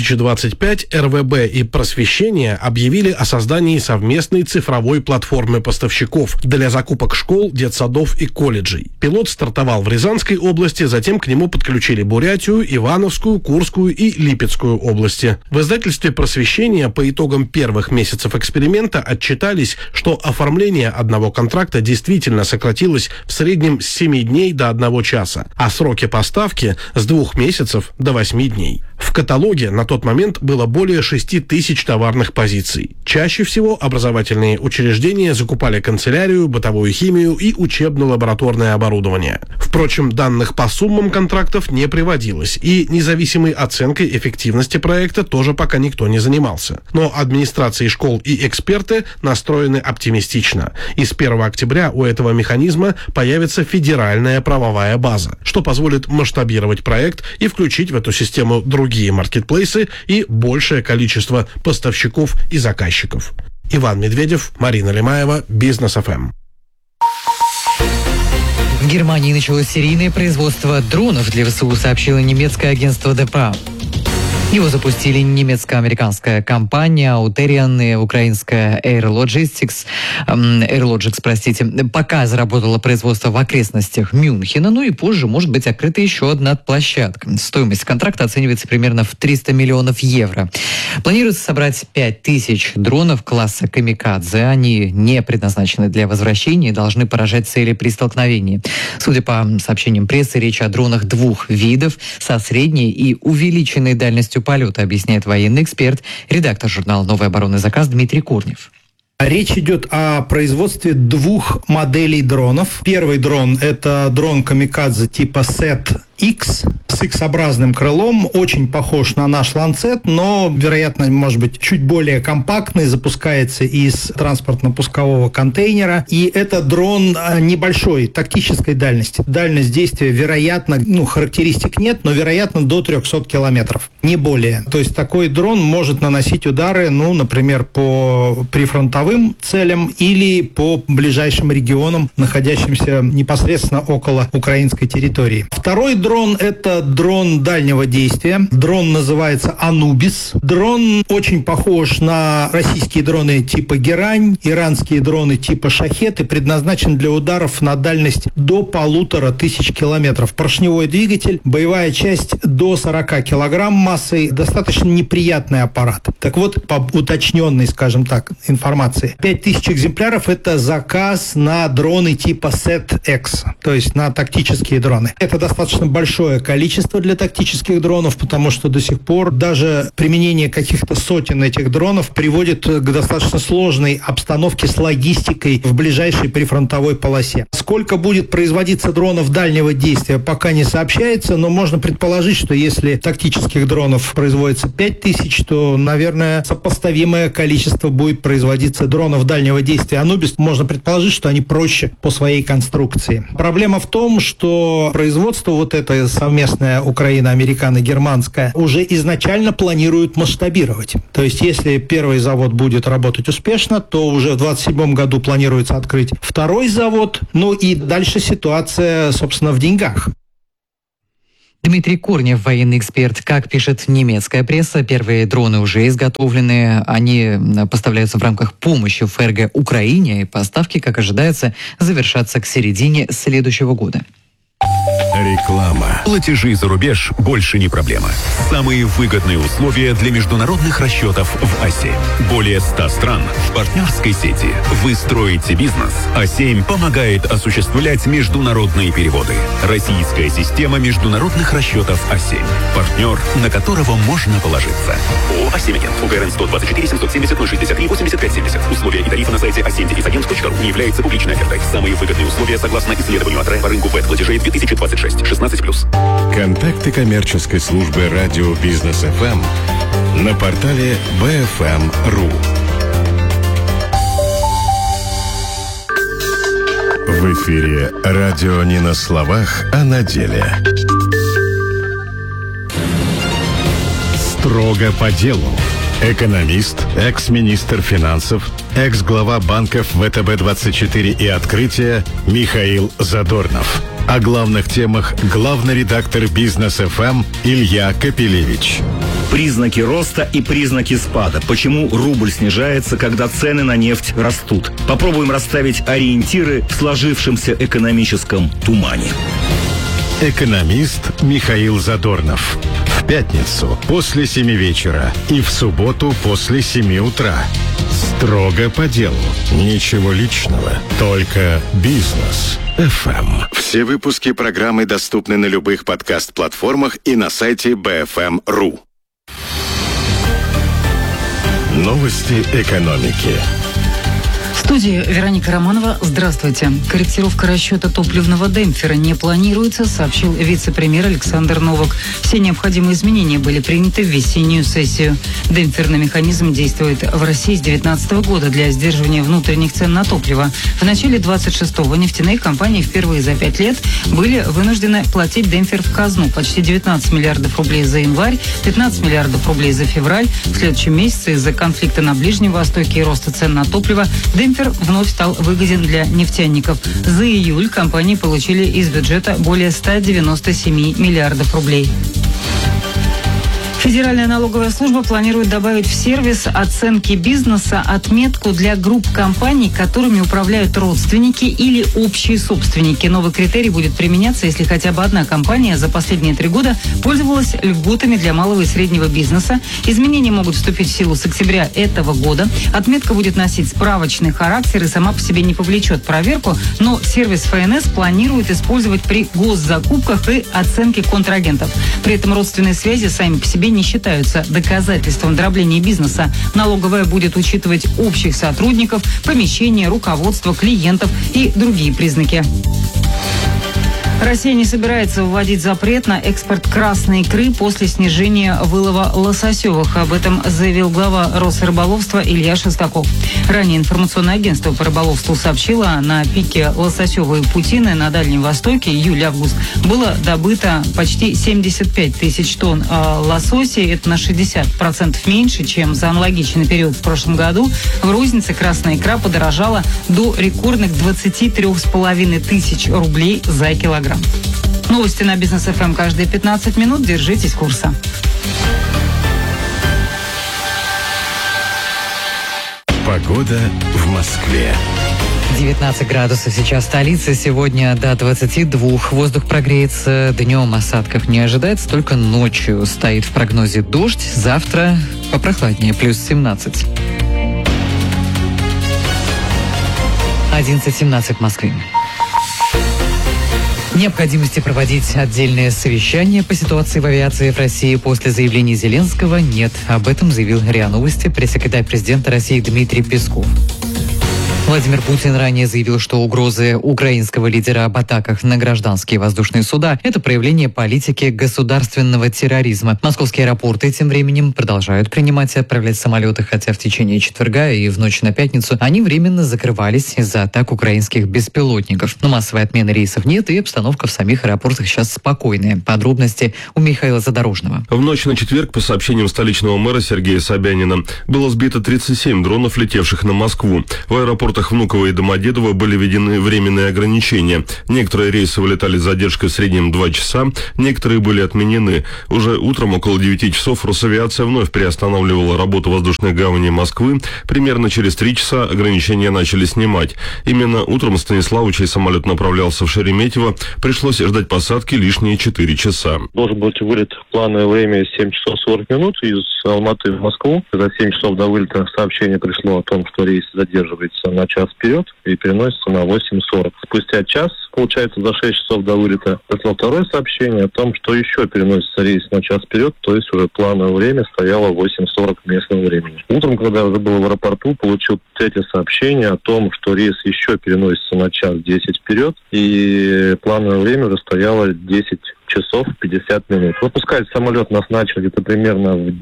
2025 РВБ и Просвещение объявили о создании совместной цифровой платформы поставщиков для закупок школ, детсадов и колледжей. Пилот стартовал в Рязанской области, затем к нему подключили Бурятию, Ивановскую, Курскую и Липецкую области. В издательстве «Просвещение» по итогам первых месяцев эксперимента отчитались, что оформление одного контракта действительно сократилось в среднем с 7 дней до 1 часа, а сроки поставки с 2 месяцев до 8 дней. В каталоге на тот момент было более 6 тысяч товарных позиций. Чаще всего образовательные учреждения закупали канцелярию, бытовую химию и учебно-лабораторное оборудование. Впрочем, данных по суммам контрактов не приводилось, и независимой оценкой эффективности проекта тоже пока никто не занимался. Но администрации школ и эксперты настроены оптимистично. И с 1 октября у этого механизма появится федеральная правовая база, что позволит масштабировать проект и включить в эту систему другие маркетплейсы и большее количество поставщиков и заказчиков. Иван Медведев, Марина Лемаева, Бизнес ФМ. В Германии началось серийное производство дронов для ВСУ, сообщило немецкое агентство ДПА. Его запустили немецко-американская компания Auterion и украинская Airlogics, пока заработало производство в окрестностях Мюнхена, ну и позже может быть открыта еще одна площадка. Стоимость контракта оценивается примерно в 300 миллионов евро. Планируется собрать 5000 дронов класса «Камикадзе». Они не предназначены для возвращения и должны поражать цели при столкновении. Судя по сообщениям прессы, речь о дронах 2 видов со средней и увеличенной дальностью полета, объясняет военный эксперт, редактор журнала «Новый оборонный заказ» Дмитрий Курнев. Речь идет о производстве 2 моделей дронов. Первый дрон – это дрон «Камикадзе» типа SET X с X-образным крылом, очень похож на наш Lancet, но, вероятно, может быть, чуть более компактный, запускается из транспортно-пускового контейнера. И это дрон небольшой, тактической дальности. Дальность действия, вероятно, характеристик нет, но, вероятно, до 300 километров, не более. То есть такой дрон может наносить удары, например, по прифронтовым целям или по ближайшим регионам, находящимся непосредственно около украинской территории. Второй дрон – это дрон дальнего действия. Дрон называется «Анубис». Дрон очень похож на российские дроны типа «Герань», иранские дроны типа «Шахет» и предназначен для ударов на дальность до 1500 километров. Поршневой двигатель, боевая часть до 40 килограмм массой, достаточно неприятный аппарат. Так вот, по уточненной, скажем так, информации, 5000 экземпляров – это заказ на дроны типа SET-X, то есть на тактические дроны. Это достаточно большое количество для тактических дронов, потому что до сих пор даже применение каких-то сотен этих дронов приводит к достаточно сложной обстановке с логистикой в ближайшей прифронтовой полосе. Сколько будет производиться дронов дальнего действия, пока не сообщается, но можно предположить, что если тактических дронов производится 5000, то, наверное, сопоставимое количество будет производиться дронов дальнего действия Anubis. Можно предположить, что они проще по своей конструкции. Проблема в том, что производство вот это совместное украино-американо-германское уже изначально планируют масштабировать. То есть, если первый завод будет работать успешно, то уже в 2027 году планируется открыть второй завод. И дальше ситуация, собственно, в деньгах. Дмитрий Корнев, военный эксперт. Как пишет немецкая пресса, первые дроны уже изготовлены. Они поставляются в рамках помощи ФРГ Украине, и поставки, как ожидается, завершатся к середине следующего года. Реклама. Платежи за рубеж больше не проблема. Самые выгодные условия для международных расчетов в А7. Более 100 стран в партнерской сети. Вы строите бизнес. А7 помогает осуществлять международные переводы. Российская система международных расчетов А7. Партнер, на которого можно положиться. ООО «А7 Агент». УГРН 124 770 063 85 70. Условия и тарифы на сайте a7-agent.ru не являются публичной офертой. Самые выгодные условия согласно исследованию АТРЭ по рынку платежей 2026. 16+. Контакты коммерческой службы радио Бизнес ФМ на портале bfm.ru. В эфире радио не на словах, а на деле. Строго по делу. Экономист, экс-министр финансов, экс-глава банков ВТБ-24 и «Открытие» Михаил Задорнов. О главных темах главный редактор Бизнес ФМ Илья Капелевич. Признаки роста и признаки спада. Почему рубль снижается, когда цены на нефть растут? Попробуем расставить ориентиры в сложившемся экономическом тумане. Экономист Михаил Задорнов. В пятницу после 7 вечера и в субботу после 7 утра. Строго по делу. Ничего личного, только бизнес. ФМ. Все выпуски программы доступны на любых подкаст-платформах и на сайте bfm.ru. Новости экономики. В студии Вероника Романова. Здравствуйте. Корректировка расчета топливного демпфера не планируется, сообщил вице-премьер Александр Новак. Все необходимые изменения были приняты в весеннюю сессию. Демпферный механизм действует в России с 2019 года для сдерживания внутренних цен на топливо. В начале 26-го нефтяные компании впервые за 5 лет были вынуждены платить демпфер в казну. Почти 19 миллиардов рублей за январь, 15 миллиардов рублей за февраль. В следующем месяце из-за конфликта на Ближнем Востоке и роста цен на топливо демпфер вновь стал выгоден для нефтяников. За июль компании получили из бюджета более 197 миллиардов рублей. Федеральная налоговая служба планирует добавить в сервис оценки бизнеса отметку для групп компаний, которыми управляют родственники или общие собственники. Новый критерий будет применяться, если хотя бы одна компания за последние 3 года пользовалась льготами для малого и среднего бизнеса. Изменения могут вступить в силу с октября этого года. Отметка будет носить справочный характер и сама по себе не повлечет проверку, но сервис ФНС планирует использовать при госзакупках и оценке контрагентов. При этом родственные связи сами по себе не считаются доказательством дробления бизнеса. Налоговая будет учитывать общих сотрудников, помещения, руководство, клиентов и другие признаки. Россия не собирается вводить запрет на экспорт красной икры после снижения вылова лососевых. Об этом заявил глава Росрыболовства Илья Шестаков. Ранее информационное агентство по рыболовству сообщило, на пике лососевой путины на Дальнем Востоке июль-август было добыто почти 75 тысяч тонн лосося. Это на 60% меньше, чем за аналогичный период в прошлом году. В рознице красная икра подорожала до рекордных 23,5 тысяч рублей за килограмм. Новости на Бизнес ФМ каждые 15 минут. Держитесь курса. Погода в Москве. 19 градусов сейчас в столице, сегодня до 22. Воздух прогреется, днем осадков не ожидается, только ночью стоит в прогнозе дождь, завтра попрохладнее, плюс 17. 11:17 в Москве. Необходимости проводить отдельное совещание по ситуации в авиации в России после заявлений Зеленского нет. Об этом заявил РИА Новости пресс-секретарь президента России Дмитрий Песков. Владимир Путин ранее заявил, что угрозы украинского лидера об атаках на гражданские воздушные суда – это проявление политики государственного терроризма. Московские аэропорты тем временем продолжают принимать и отправлять самолеты, хотя в течение четверга и в ночь на пятницу они временно закрывались из-за атак украинских беспилотников. Но массовой отмены рейсов нет, и обстановка в самих аэропортах сейчас спокойная. Подробности у Михаила Задорожного. В ночь на четверг, по сообщениям столичного мэра Сергея Собянина, было сбито 37 дронов, летевших на Москву. В аэропортах Внуково и Домодедово были введены временные ограничения. Некоторые рейсы вылетали с задержкой в среднем 2 часа, некоторые были отменены. Уже утром около 9 часов Росавиация вновь приостанавливала работу воздушной гавани Москвы. Примерно через 3 часа ограничения начали снимать. Именно утром Станиславу, чей самолет направлялся в Шереметьево, пришлось ждать посадки лишние 4 часа. Должен быть вылет в плановое время 7 часов 40 минут из Алматы в Москву. За 7 часов до вылета сообщение пришло о том, что рейс задерживается на час вперед и переносится на 8:40. Спустя час, получается, за 6 часов до вылета, пришло второе сообщение о том, что еще переносится рейс на час вперед, то есть уже плановое время стояло 8:40 местного времени. Утром, когда я уже был в аэропорту, получил третье сообщение о том, что рейс еще переносится на час 10 вперед, и плановое время уже стояло 10 часов 50 минут. Выпускать самолет нас начали где-то примерно в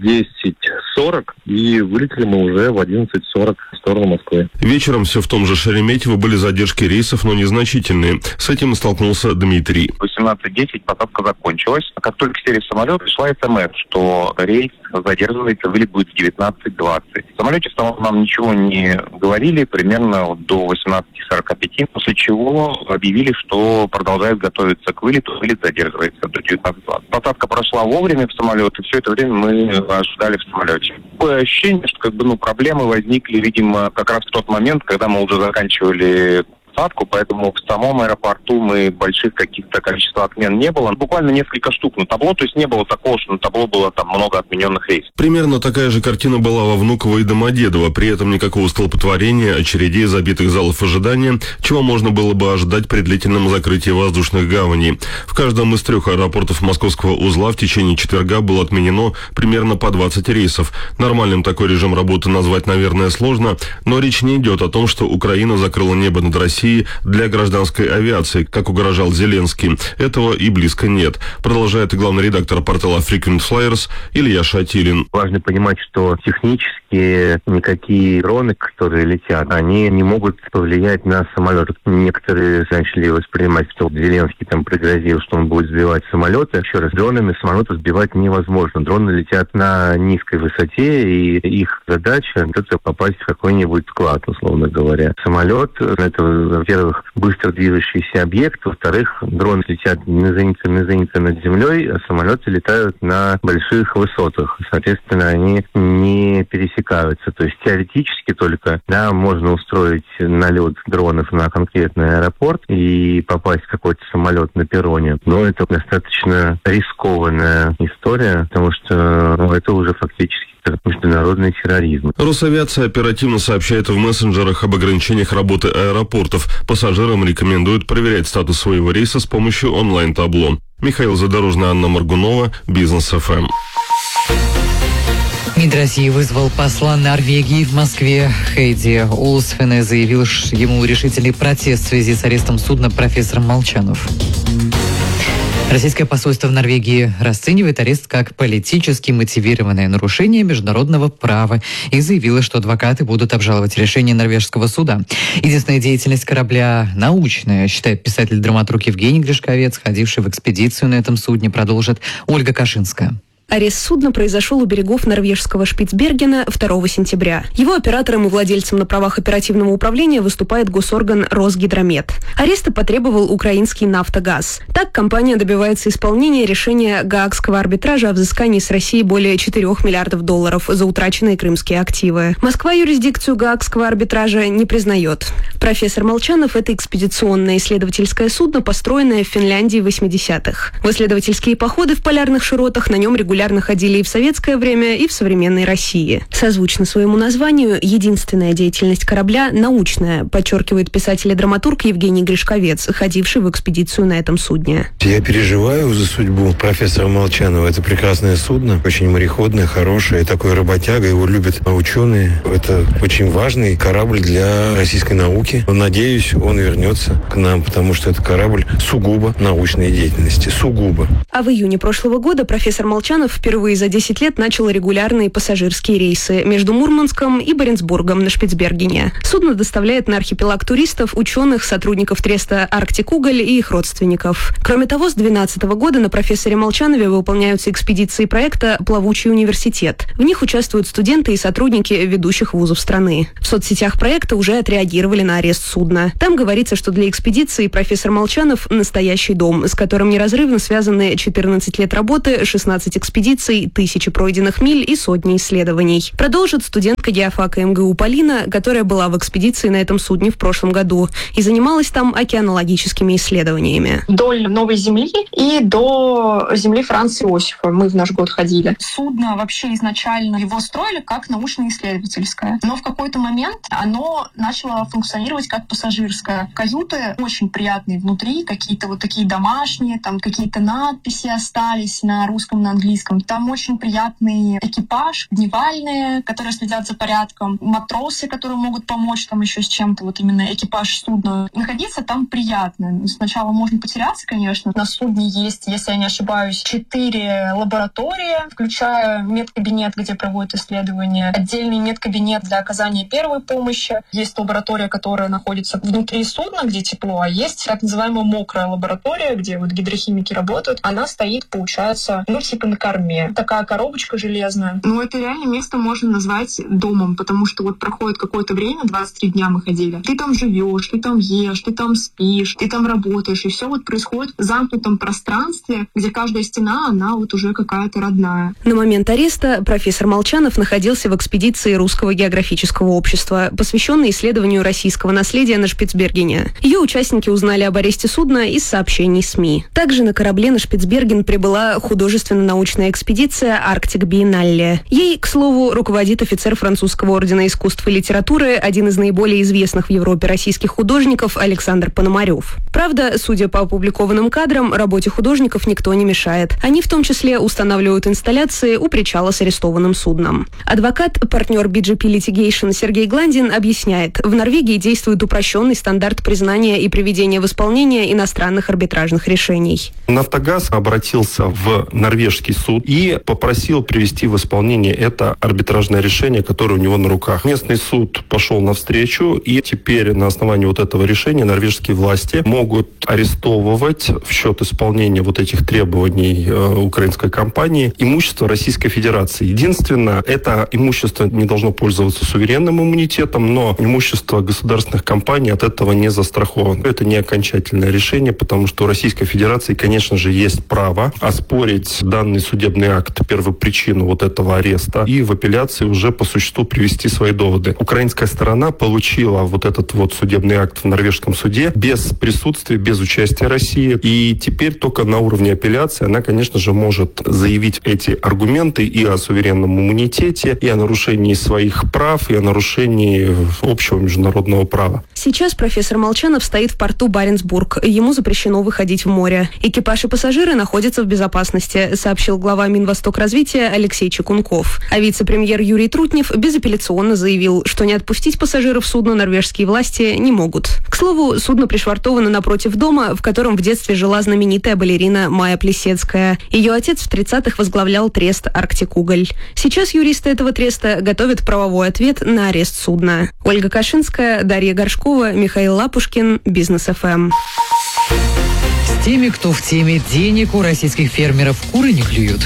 10:40, и вылетели мы уже в 11:40 в сторону Москвы. Вечером все в том же Шереметьево были задержки рейсов, но незначительные. С этим и столкнулся Дмитрий. В 18:10 посадка закончилась. А как только сели в самолет, пришла СМС, что рейс задерживается, вылет будет в 19:20. В самолете нам ничего не говорили, примерно до 18:45, после чего объявили, что продолжают готовиться к вылету, вылет задерживается до 19:20. Посадка прошла вовремя в самолет, и все это время мы ожидали в самолете. Такое ощущение, что проблемы возникли, видимо, как раз в тот момент, когда мы уже заканчивали посадку, поэтому в самом аэропорту больших каких-то количеств отмен не было. Буквально несколько штук на табло, то есть не было такого, что на табло было там много отмененных рейсов. Примерно такая же картина была во Внуково и Домодедово, при этом никакого столпотворения, очередей, забитых залов ожидания, чего можно было бы ожидать при длительном закрытии воздушных гаваней. В каждом из 3 аэропортов московского узла в течение четверга было отменено примерно по 20 рейсов. Нормальным такой режим работы назвать, наверное, сложно, но речь не идет о том, что Украина закрыла небо над Россией для гражданской авиации, как угрожал Зеленский. Этого и близко нет. Продолжает и главный редактор портала Frequent Flyers Илья Шатилин. Важно понимать, что технически никакие дроны, которые летят, они не могут повлиять на самолет. Некоторые начали воспринимать, что Зеленский там пригрозил, что он будет сбивать самолеты. Еще раз, дронами самолеты сбивать невозможно. Дроны летят на низкой высоте, и их задача — это попасть в какой-нибудь склад, условно говоря. Самолет — это, во-первых, быстро движущийся объект, во-вторых, дроны летят низенько над землей, а самолеты летают на больших высотах. Соответственно, они не пересекаются. То есть теоретически только, да, можно устроить налет дронов на конкретный аэропорт и попасть в какой-то самолет на перроне. Но это достаточно рискованная история, потому что это уже фактически международный терроризм. Росавиация оперативно сообщает в мессенджерах об ограничениях работы аэропортов. Пассажирам рекомендует проверять статус своего рейса с помощью онлайн-табло. Михаил Задорожный, Анна Моргунова, Бизнес ФМ. МИД России вызвал посла Норвегии в Москве. Хейди Олсфене заявил ему решительный протест в связи с арестом судна профессором Молчанов. Российское посольство в Норвегии расценивает арест как политически мотивированное нарушение международного права и заявило, что адвокаты будут обжаловать решение норвежского суда. Единственная деятельность корабля научная, считает писатель-драматург Евгений Гришковец, ходивший в экспедицию на этом судне, продолжит Ольга Кашинская. Арест судна произошел у берегов норвежского Шпицбергена 2 сентября. Его оператором и владельцем на правах оперативного управления выступает госорган Росгидромет. Ареста потребовал украинский «Нафтогаз». Так компания добивается исполнения решения Гаагского арбитража о взыскании с России более 4 миллиардов долларов за утраченные крымские активы. Москва юрисдикцию Гаагского арбитража не признает. Профессор Молчанов – это экспедиционное исследовательское судно, построенное в Финляндии в 80-х. В исследовательские походы в полярных широтах на нем регулярно ходили и в советское время, и в современной России. Созвучно своему названию, единственная деятельность корабля научная, подчеркивает писатель и драматург Евгений Гришковец, ходивший в экспедицию на этом судне. Я переживаю за судьбу профессора Молчанова. Это прекрасное судно, очень мореходное, хорошее, такой работяга, его любят ученые. Это очень важный корабль для российской науки. Надеюсь, он вернется к нам, потому что это корабль сугубо научной деятельности. Сугубо. А в июне прошлого года профессор Молчанов впервые за 10 лет начал регулярные пассажирские рейсы между Мурманском и Баренцбургом на Шпицбергене. Судно доставляет на архипелаг туристов, ученых, сотрудников треста «Арктик Уголь» и их родственников. Кроме того, с 2012 года на профессоре Молчанове выполняются экспедиции проекта «Плавучий университет». В них участвуют студенты и сотрудники ведущих вузов страны. В соцсетях проекта уже отреагировали на арест судна. Там говорится, что для экспедиции профессор Молчанов – настоящий дом, с которым неразрывно связаны 14 лет работы, 16 экспедиций, тысячи пройденных миль и сотни исследований. Продолжит студентка геофака МГУ Полина, которая была в экспедиции на этом судне в прошлом году и занималась там океанологическими исследованиями. Вдоль Новой Земли и до земли Франца Иосифа мы в наш год ходили. Судно вообще изначально его строили как научно-исследовательское, но в какой-то момент оно начало функционировать как пассажирское. Каюты очень приятные внутри, какие-то вот такие домашние, там какие-то надписи остались на русском, на английском. Там очень приятный экипаж, дневальные, которые следят за порядком, матросы, которые могут помочь там еще с чем-то, вот именно экипаж судна. Находиться там приятно. Сначала можно потеряться, конечно. На судне есть, если я не ошибаюсь, 4 лаборатории, включая медкабинет, где проводят исследования, отдельный медкабинет для оказания первой помощи. Есть лаборатория, которая находится внутри судна, где тепло, а есть так называемая мокрая лаборатория, где вот гидрохимики работают. Она стоит, получается, типа на корме. Такая коробочка железная. Но это реально место можно назвать домом, потому что вот проходит какое-то время, 23 дня мы ходили. Ты там живешь, ты там ешь, ты там спишь, ты там работаешь, и все вот происходит в замкнутом пространстве, где каждая стена, она вот уже какая-то родная. На момент ареста профессор Молчанов находился в экспедиции Русского географического общества, посвященной исследованию российского наследия на Шпицбергене. Ее участники узнали об аресте судна из сообщений СМИ. Также на корабле на Шпицберген прибыла художественно-научная экспедиция «Арктик Биеннале». Ей, к слову, руководит офицер французского ордена искусств и литературы, один из наиболее известных в Европе российских художников Александр Пономарев. Правда, судя по опубликованным кадрам, работе художников никто не мешает. Они в том числе устанавливают инсталляции у причала с арестованным судном. Адвокат, партнер BGP Litigation Сергей Гландин объясняет, в Норвегии действует упрощенный стандарт признания и приведения в исполнение иностранных арбитражных решений. «Нафтогаз» обратился в норвежский суд и попросил привести в исполнение это арбитражное решение, которое у него на руках. Местный суд пошел навстречу, и теперь на основании вот этого решения норвежские власти могут арестовывать в счет исполнения вот этих требований украинской компании имущество Российской Федерации. Единственное, это имущество не должно пользоваться суверенным иммунитетом, но имущество государственных компаний от этого не застраховано. Это не окончательное решение, потому что у Российской Федерации, конечно же, есть право оспорить данный судебный акт, первопричину вот этого ареста, и в апелляции уже по существу привести свои доводы. Украинская сторона получила вот этот вот судебный акт в норвежском суде без присутствия, без участия России, и теперь только на уровне апелляции она, конечно же, может заявить эти аргументы и о суверенном иммунитете, и о нарушении своих прав, и о нарушении общего международного права. Сейчас профессор Молчанов стоит в порту Баренцбург. Ему запрещено выходить в море. Экипаж и пассажиры находятся в безопасности, сообщил глава Минвостокразвития Алексей Чекунков. А вице-премьер Юрий Трутнев безапелляционно заявил, что не отпустить пассажиров судна норвежские власти не могут. К слову, судно пришвартовано напротив дома, в котором в детстве жила знаменитая балерина Майя Плисецкая. Ее отец в 30-х возглавлял трест «Арктикуголь». Сейчас юристы этого треста готовят правовой ответ на арест судна. Ольга Кашинская, Дарья Горшкова, Михаил Лапушкин, Бизнес ФМ. С теми, кто в теме, денег у российских фермеров куры не клюют.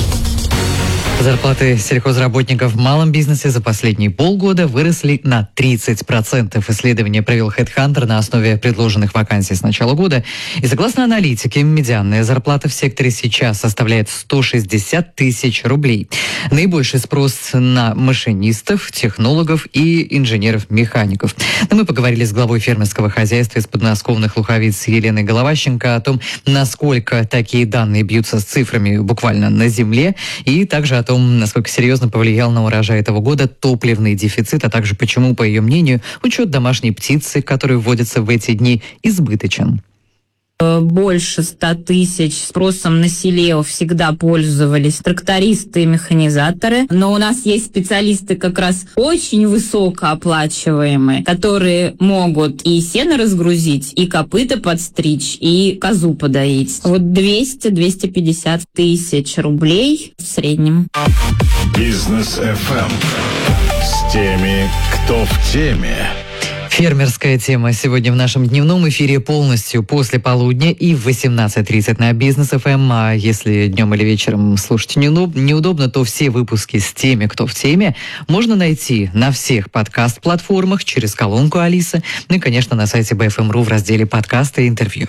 Зарплаты сельхозработников в малом бизнесе за последние полгода выросли на 30%. Исследование провел HeadHunter на основе предложенных вакансий с начала года. И согласно аналитике, медианная зарплата в секторе сейчас составляет 160 тысяч рублей. Наибольший спрос на машинистов, технологов и инженеров-механиков. Но мы поговорили с главой фермерского хозяйства из подмосковных Луховиц Еленой Головащенко о том, насколько такие данные бьются с цифрами буквально на земле, и также о том, насколько серьезно повлиял на урожай этого года топливный дефицит, а также почему, по ее мнению, учет домашней птицы, который вводится в эти дни, избыточен. Больше 100 тысяч спросом на селе всегда пользовались трактористы и механизаторы. Но у нас есть специалисты как раз очень высокооплачиваемые, которые могут и сено разгрузить, и копыта подстричь, и козу подоить. Вот 200-250 тысяч рублей в среднем. Бизнес FM. С теми, кто в теме. Фермерская тема сегодня в нашем дневном эфире полностью после полудня и в 18:30 на Бизнес ФМ. А если днем или вечером слушать неудобно, то все выпуски с теми, кто в теме, можно найти на всех подкаст-платформах через колонку Алисы, ну и, конечно, на сайте BFM.ru в разделе «Подкасты и интервью».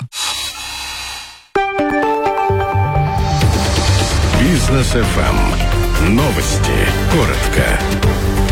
Бизнес FM. Новости. Коротко.